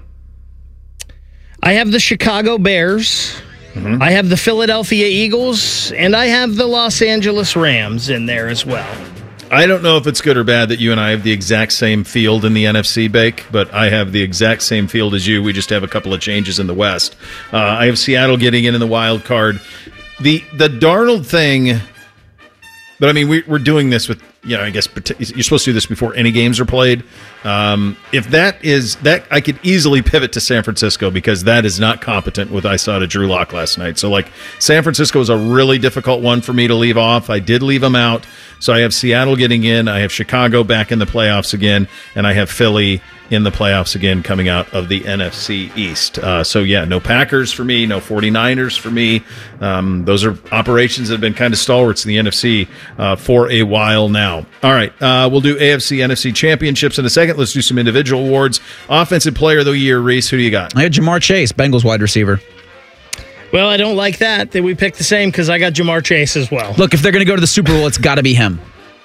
I have the Chicago Bears. Mm-hmm. I have the Philadelphia Eagles. And I have the Los Angeles Rams in there as well. I don't know if it's good or bad that you and I have the exact same field in the N F C, Bake, but I have the exact same field as you. We just have a couple of changes in the West. Uh, I have Seattle getting in in the wild card. The the Darnold thing, but I mean, we, we're doing this with, you know, I guess you're supposed to do this before any games are played. Um, if that is, that I could easily pivot to San Francisco because that is not competent with I saw to Drew Lock last night. So, like, San Francisco is a really difficult one for me to leave off. I did leave them out. So I have Seattle getting in. I have Chicago back in the playoffs again. And I have Philly in the playoffs again coming out of the N F C East. Uh, so, yeah, no Packers for me, no forty-niners for me. Um, those are operations that have been kind of stalwarts in the N F C uh, for a while now. All right, uh, we'll do A F C, N F C championships in a second. Let's do some individual awards. Offensive Player of the Year, Reese, who do you got? I had Jamar Chase, Bengals wide receiver. Well, I don't like that, that we picked the same because I got Jamar Chase as well. Look, if they're going to go to the Super Bowl, it's got to be him.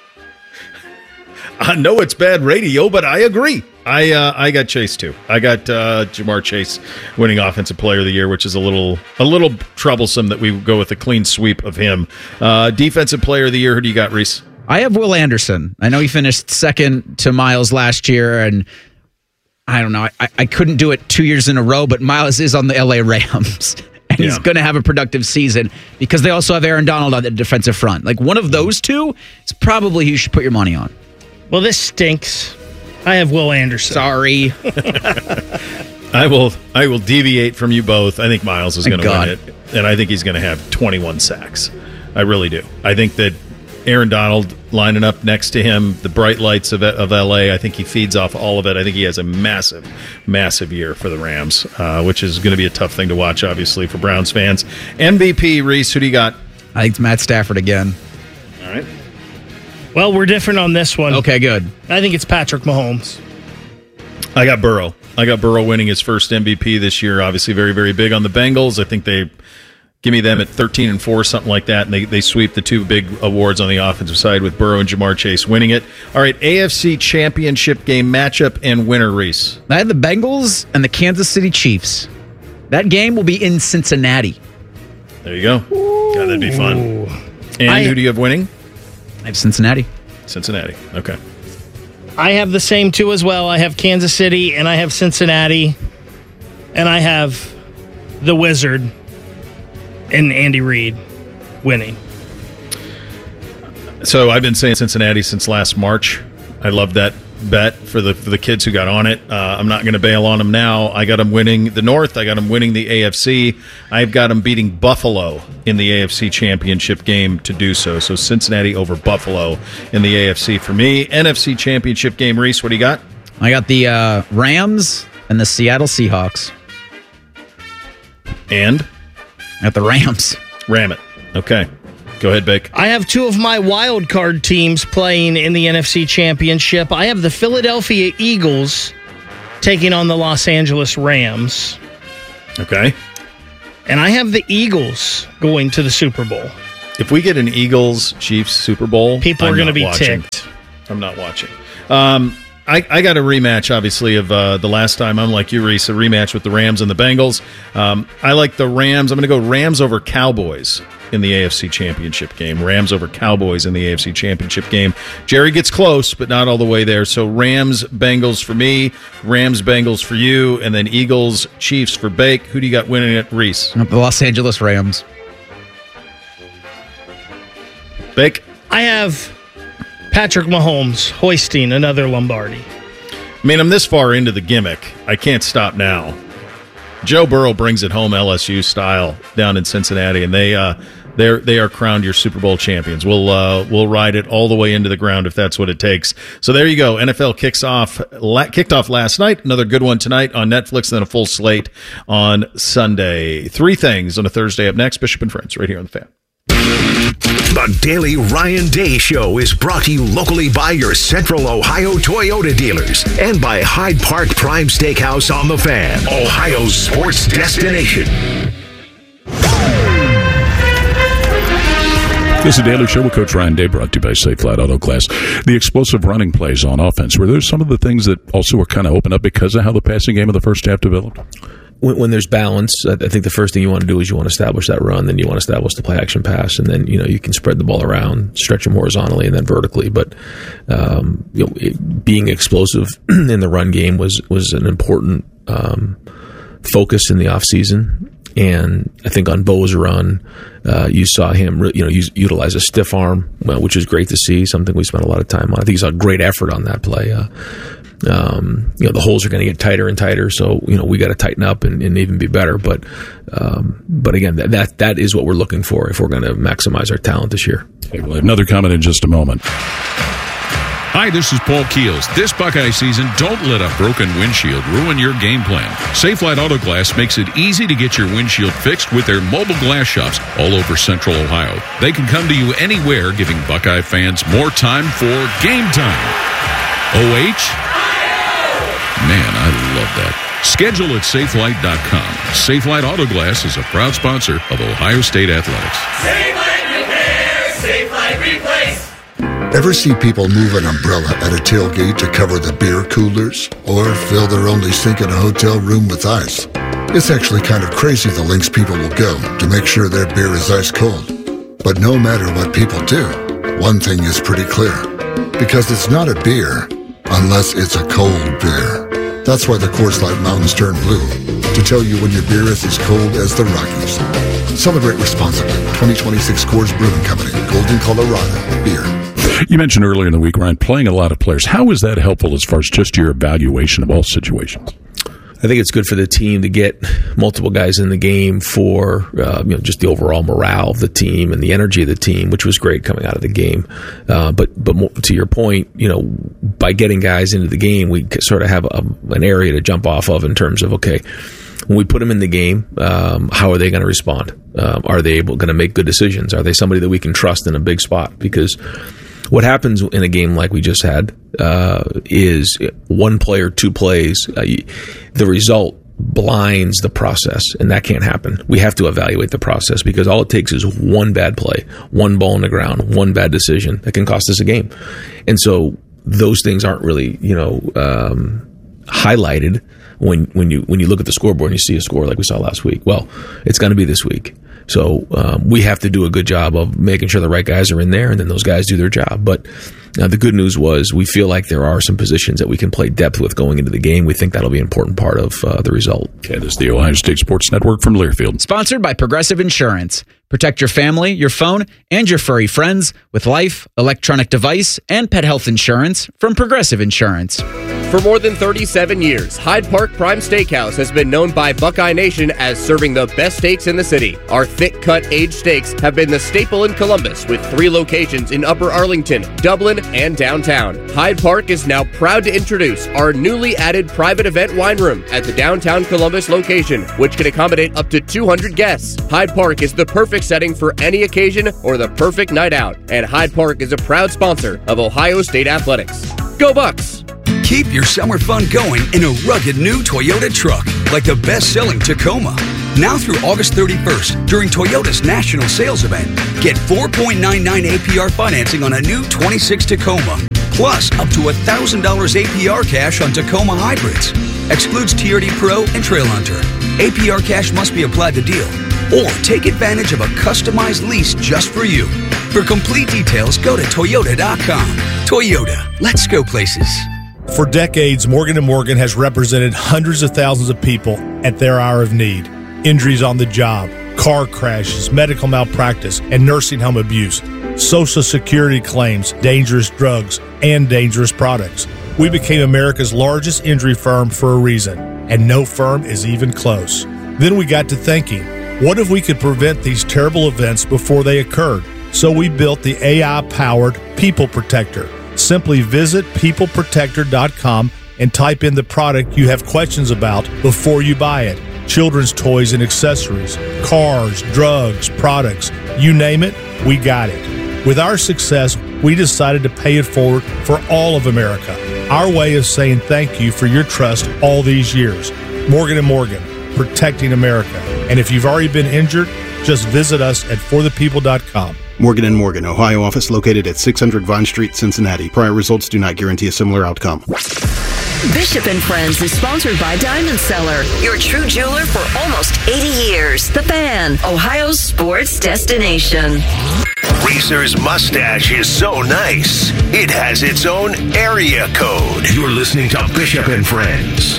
I know it's bad radio, but I agree. I uh, I got Chase too. I got uh, Jamar Chase winning Offensive Player of the Year, which is a little a little troublesome that we go with a clean sweep of him. Uh, Defensive Player of the Year, who do you got, Reese? I have Will Anderson. I know he finished second to Miles last year, and I don't know. I, I couldn't do it two years in a row, but Miles is on the L A Rams. And yeah. he's going to have a productive season because they also have Aaron Donald on the defensive front. Like, one of those two is probably who you should put your money on. Well, this stinks. I have Will Anderson. Sorry. I will I will deviate from you both. I think Miles is going to win it, and I think he's going to have twenty-one sacks. I really do. I think that Aaron Donald lining up next to him, the bright lights of, of L A, I think he feeds off all of it. I think he has a massive, massive year for the Rams, uh, which is going to be a tough thing to watch, obviously, for Browns fans. M V P, Reese, who do you got? I think it's Matt Stafford again. All right. Well, we're different on this one. Okay, good. I think it's Patrick Mahomes. I got Burrow. I got Burrow winning his first M V P this year. Obviously, very, very big on the Bengals. I think they give me them at thirteen and four, something like that, and they, they sweep the two big awards on the offensive side with Burrow and Jamar Chase winning it. All right, A F C Championship game matchup and winner, Reese. I had the Bengals and the Kansas City Chiefs. That game will be in Cincinnati. There you go. God, that'd be fun. And I, who do you have winning? I have Cincinnati. Cincinnati. Okay. I have the same two as well. I have Kansas City and I have Cincinnati. And I have the Wizard and Andy Reid winning. So I've been saying Cincinnati since last March. I love that bet for the for the kids who got on it. Uh, I'm not going to bail on them now. I got them winning the North. I got them winning the A F C. I've got them beating Buffalo in the A F C Championship game to do so. So Cincinnati over Buffalo in the A F C for me. N F C Championship game, Reese, what do you got? I got the uh, Rams and the Seattle Seahawks. And? At the Rams. Ram it. Okay. Go ahead, Bake. I have two of my wild card teams playing in the N F C Championship. I have the Philadelphia Eagles taking on the Los Angeles Rams. Okay. And I have the Eagles going to the Super Bowl. If we get an Eagles-Chiefs Super Bowl, people are going to be watching. ticked. I'm not watching. Um, I, I got a rematch, obviously, of uh, the last time. I'm like you, Reese, a rematch with the Rams and the Bengals. Um, I like the Rams. I'm going to go Rams over Cowboys in the A F C Championship game. Rams over Cowboys in the A F C Championship game. Jerry gets close, but not all the way there. So Rams, Bengals for me, Rams, Bengals for you, and then Eagles, Chiefs for Bake. Who do you got winning it, Reese? The Los Angeles Rams. Bake? I have Patrick Mahomes hoisting another Lombardi. I mean, I'm this far into the gimmick. I can't stop now. Joe Burrow brings it home L S U style down in Cincinnati, and they uh, they they are crowned your Super Bowl champions. We'll uh, we'll ride it all the way into the ground if that's what it takes. So there you go. N F L kicks off la- kicked off last night. Another good one tonight on Netflix, and then a full slate on Sunday. Three things on a Thursday. Up next, Bishop and Friends, right here on the Fan. The Daily Ryan Day Show is brought to you locally by your Central Ohio Toyota dealers and by Hyde Park Prime Steakhouse on the Fan, Ohio's sports destination. This is a Daily Show with Coach Ryan Day, brought to you by Safe Flight Auto Class. The explosive running plays on offense, were there some of the things that also were kind of opened up because of how the passing game of the first half developed? When, when there's balance, I think the first thing you want to do is you want to establish that run, then you want to establish the play action pass, and then you know you can spread the ball around, stretch them horizontally and then vertically. But um, you know, it, being explosive in the run game was was an important um, focus in the offseason. And I think on Bo's run, uh, you saw him, you know, use, utilize a stiff arm, well, which is great to see. Something we spent a lot of time on. I think he saw a great effort on that play. Uh, Um, you know, the holes are going to get tighter and tighter, so you know we got to tighten up and, and even be better. But, um, but again, that, that that is what we're looking for if we're going to maximize our talent this year. Okay, we'll have another comment in just a moment. Hi, this is Paul Keels. This Buckeye season, don't let a broken windshield ruin your game plan. Safelite Auto Glass makes it easy to get your windshield fixed with their mobile glass shops all over Central Ohio. They can come to you anywhere, giving Buckeye fans more time for game time. O H? Man, I love that. Schedule at safelite dot com. Safelite Auto Glass is a proud sponsor of Ohio State Athletics. Safelite Repair, Safelite Replace. Ever see people move an umbrella at a tailgate to cover the beer coolers? Or fill their only sink in a hotel room with ice? It's actually kind of crazy the lengths people will go to make sure their beer is ice cold. But no matter what people do, one thing is pretty clear. Because it's not a beer unless it's a cold beer. That's why the Coors Light Mountains turn blue, to tell you when your beer is as cold as the Rockies. Celebrate responsibly. twenty twenty-six Coors Brewing Company, Golden, Colorado. Beer. You mentioned earlier in the week, Ryan, playing a lot of players. How is that helpful as far as just your evaluation of all situations? I think it's good for the team to get multiple guys in the game for uh, you know just the overall morale of the team and the energy of the team, which was great coming out of the game. Uh, but but more, to your point, you know, by getting guys into the game, we sort of have a, an area to jump off of in terms of okay, when we put them in the game, um, how are they going to respond? Um, are they able going to make good decisions? Are they somebody that we can trust in a big spot? Because what happens in a game like we just had uh, is one player, two plays, uh, the result blinds the process, and that can't happen. We have to evaluate the process because all it takes is one bad play, one ball on the ground, one bad decision that can cost us a game. And so those things aren't really, you know, um, highlighted when when you when you look at the scoreboard and you see a score like we saw last week. Well, it's going to be this week. So um, we have to do a good job of making sure the right guys are in there, and then those guys do their job. But uh, the good news was we feel like there are some positions that we can play depth with going into the game. We think that'll be an important part of uh, the result. Okay, this is the Ohio State Sports Network from Learfield. Sponsored by Progressive Insurance. Protect your family, your phone, and your furry friends with life, electronic device, and pet health insurance from Progressive Insurance. For more than thirty-seven years, Hyde Park Prime Steakhouse has been known by Buckeye Nation as serving the best steaks in the city. Our thick-cut aged steaks have been the staple in Columbus with three locations in Upper Arlington, Dublin, and downtown. Hyde Park is now proud to introduce our newly added private event wine room at the downtown Columbus location, which can accommodate up to two hundred guests. Hyde Park is the perfect setting for any occasion or the perfect night out, and Hyde Park is a proud sponsor of Ohio State Athletics. Go Bucks! Keep your summer fun going in a rugged new Toyota truck, like the best-selling Tacoma. Now through August thirty-first, during Toyota's national sales event, get four point nine nine A P R financing on a new twenty-six Tacoma, plus up to one thousand dollars A P R cash on Tacoma hybrids. Excludes T R D Pro and Trail Hunter. A P R cash must be applied to deal, or take advantage of a customized lease just for you. For complete details, go to Toyota dot com. Toyota, let's go places. For decades, Morgan and Morgan has represented hundreds of thousands of people at their hour of need. Injuries on the job, car crashes, medical malpractice, and nursing home abuse, Social Security claims, dangerous drugs, and dangerous products. We became America's largest injury firm for a reason, and no firm is even close. Then we got to thinking, what if we could prevent these terrible events before they occurred? So we built the A I-powered People Protector. Simply visit people protector dot com and type in the product you have questions about before you buy it. Children's toys and accessories, cars, drugs, products, you name it, we got it. With our success, we decided to pay it forward for all of America. Our way of saying thank you for your trust all these years. Morgan and Morgan, protecting America. And if you've already been injured, just visit us at for the people dot com. Morgan and Morgan, Ohio office located at six hundred Vine Street, Cincinnati. Prior results do not guarantee a similar outcome. Bishop and Friends is sponsored by Diamond Seller, your true jeweler for almost eighty years. The Fan, Ohio's sports destination. Reese's mustache is so nice, it has its own area code. You're listening to Bishop and Friends.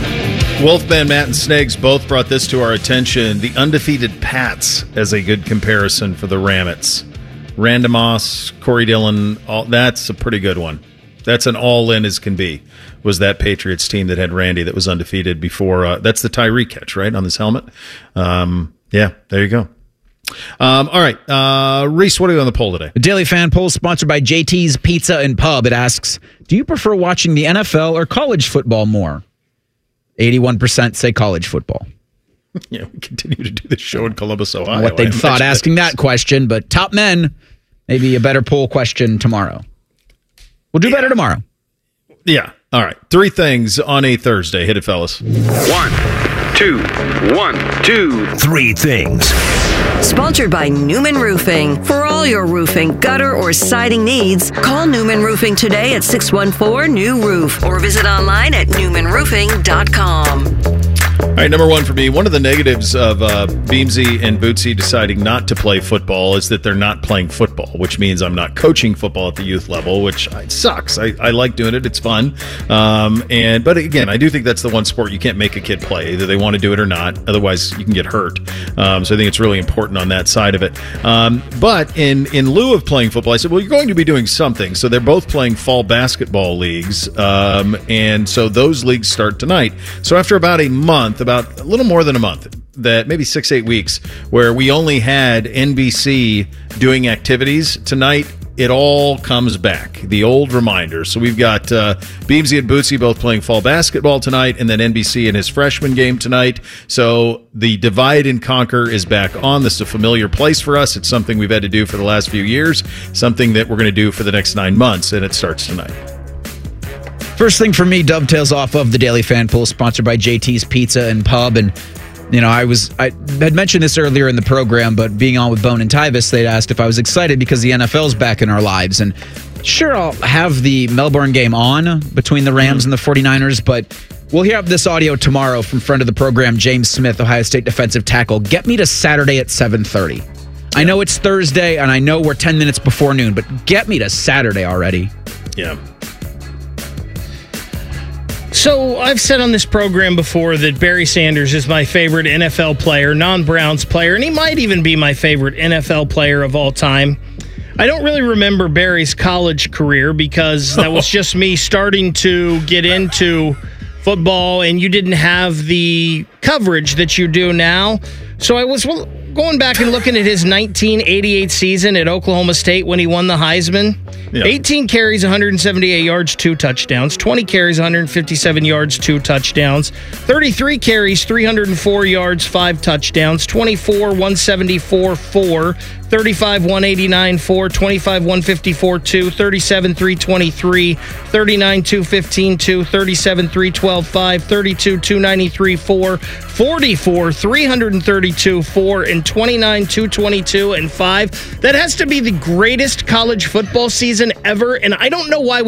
Wolfman, Matt, and Snakes both brought this to our attention. The undefeated Pats as a good comparison for the Ramets. Randy Moss, Corey Dillon, all, that's a pretty good one. That's an all-in as can be, was that Patriots team that had Randy that was undefeated before. Uh, that's the Tyree catch, right, on this helmet? Um, yeah, there you go. Um, all right. Uh, Reese, what are we on the poll today? The Daily Fan poll sponsored by J T's Pizza and Pub. It asks, do you prefer watching the N F L or college football more? eighty-one percent say college football. Yeah, we continue to do this show in Columbus, Ohio. What they thought asking that question, but top men, maybe a better poll question tomorrow. We'll do yeah. better tomorrow. Yeah. All right. Three things on a Thursday. Hit it, fellas. One, two, one, two, three things. Sponsored by Newman Roofing. For all your roofing, gutter, or siding needs, call Newman Roofing today at six one four, new roof or visit online at newman roofing dot com. All right, number one for me, one of the negatives of uh, Beamsy and Bootsy deciding not to play football is that they're not playing football, which means I'm not coaching football at the youth level, which it sucks. I, I like doing it. It's fun. Um, and But again, I do think that's the one sport you can't make a kid play. Either they want to do it or not. Otherwise, you can get hurt. Um, so I think it's really important on that side of it. Um, but in, in lieu of playing football, I said, well, you're going to be doing something. So they're both playing fall basketball leagues. Um, and so those leagues start tonight. So after about a month, about a little more than a month, that maybe six, eight weeks, where we only had N B C doing activities tonight, it all comes back. The old reminder. So we've got uh, Beamsy and Bootsy both playing fall basketball tonight, and then N B C in his freshman game tonight. So the divide and conquer is back on. This is a familiar place for us. It's something we've had to do for the last few years, something that we're going to do for the next nine months, and it starts tonight. First thing for me dovetails off of the Daily Fan Poll, sponsored by J T's Pizza and Pub. And, you know, I was I had mentioned this earlier in the program, but being on with Bone and Tyvis, they'd asked if I was excited because the N F L's back in our lives. And sure, I'll have the Melbourne game on between the Rams and the 49ers, but We'll hear this audio tomorrow from friend of the program, James Smith, Ohio State defensive tackle. Get me to Saturday at seven thirty. I know it's Thursday, and I know we're ten minutes before noon, but get me to Saturday already. Yeah. So I've said on this program before that Barry Sanders is my favorite N F L player, non-Browns player, and he might even be my favorite N F L player of all time. I don't really remember Barry's college career because that was just me starting to get into football, and you didn't have the coverage that you do now. So I was going back and looking at his nineteen eighty-eight season at Oklahoma State when he won the Heisman. Yeah. eighteen carries, one hundred seventy-eight yards, two touchdowns. twenty carries, one hundred fifty-seven yards, two touchdowns. thirty-three carries, three hundred four yards, five touchdowns. twenty-four, one seventy-four, four. thirty-five, one eighty-nine, four. twenty-five, one fifty-four, two. thirty-seven, three twenty-three. thirty-nine, two fifteen, two. thirty-seven, three twelve, five. thirty-two, two ninety-three, four. forty-four, three thirty-two, four. And twenty-nine, two twenty-two, and five. That has to be the greatest college football season ever, and I don't know why we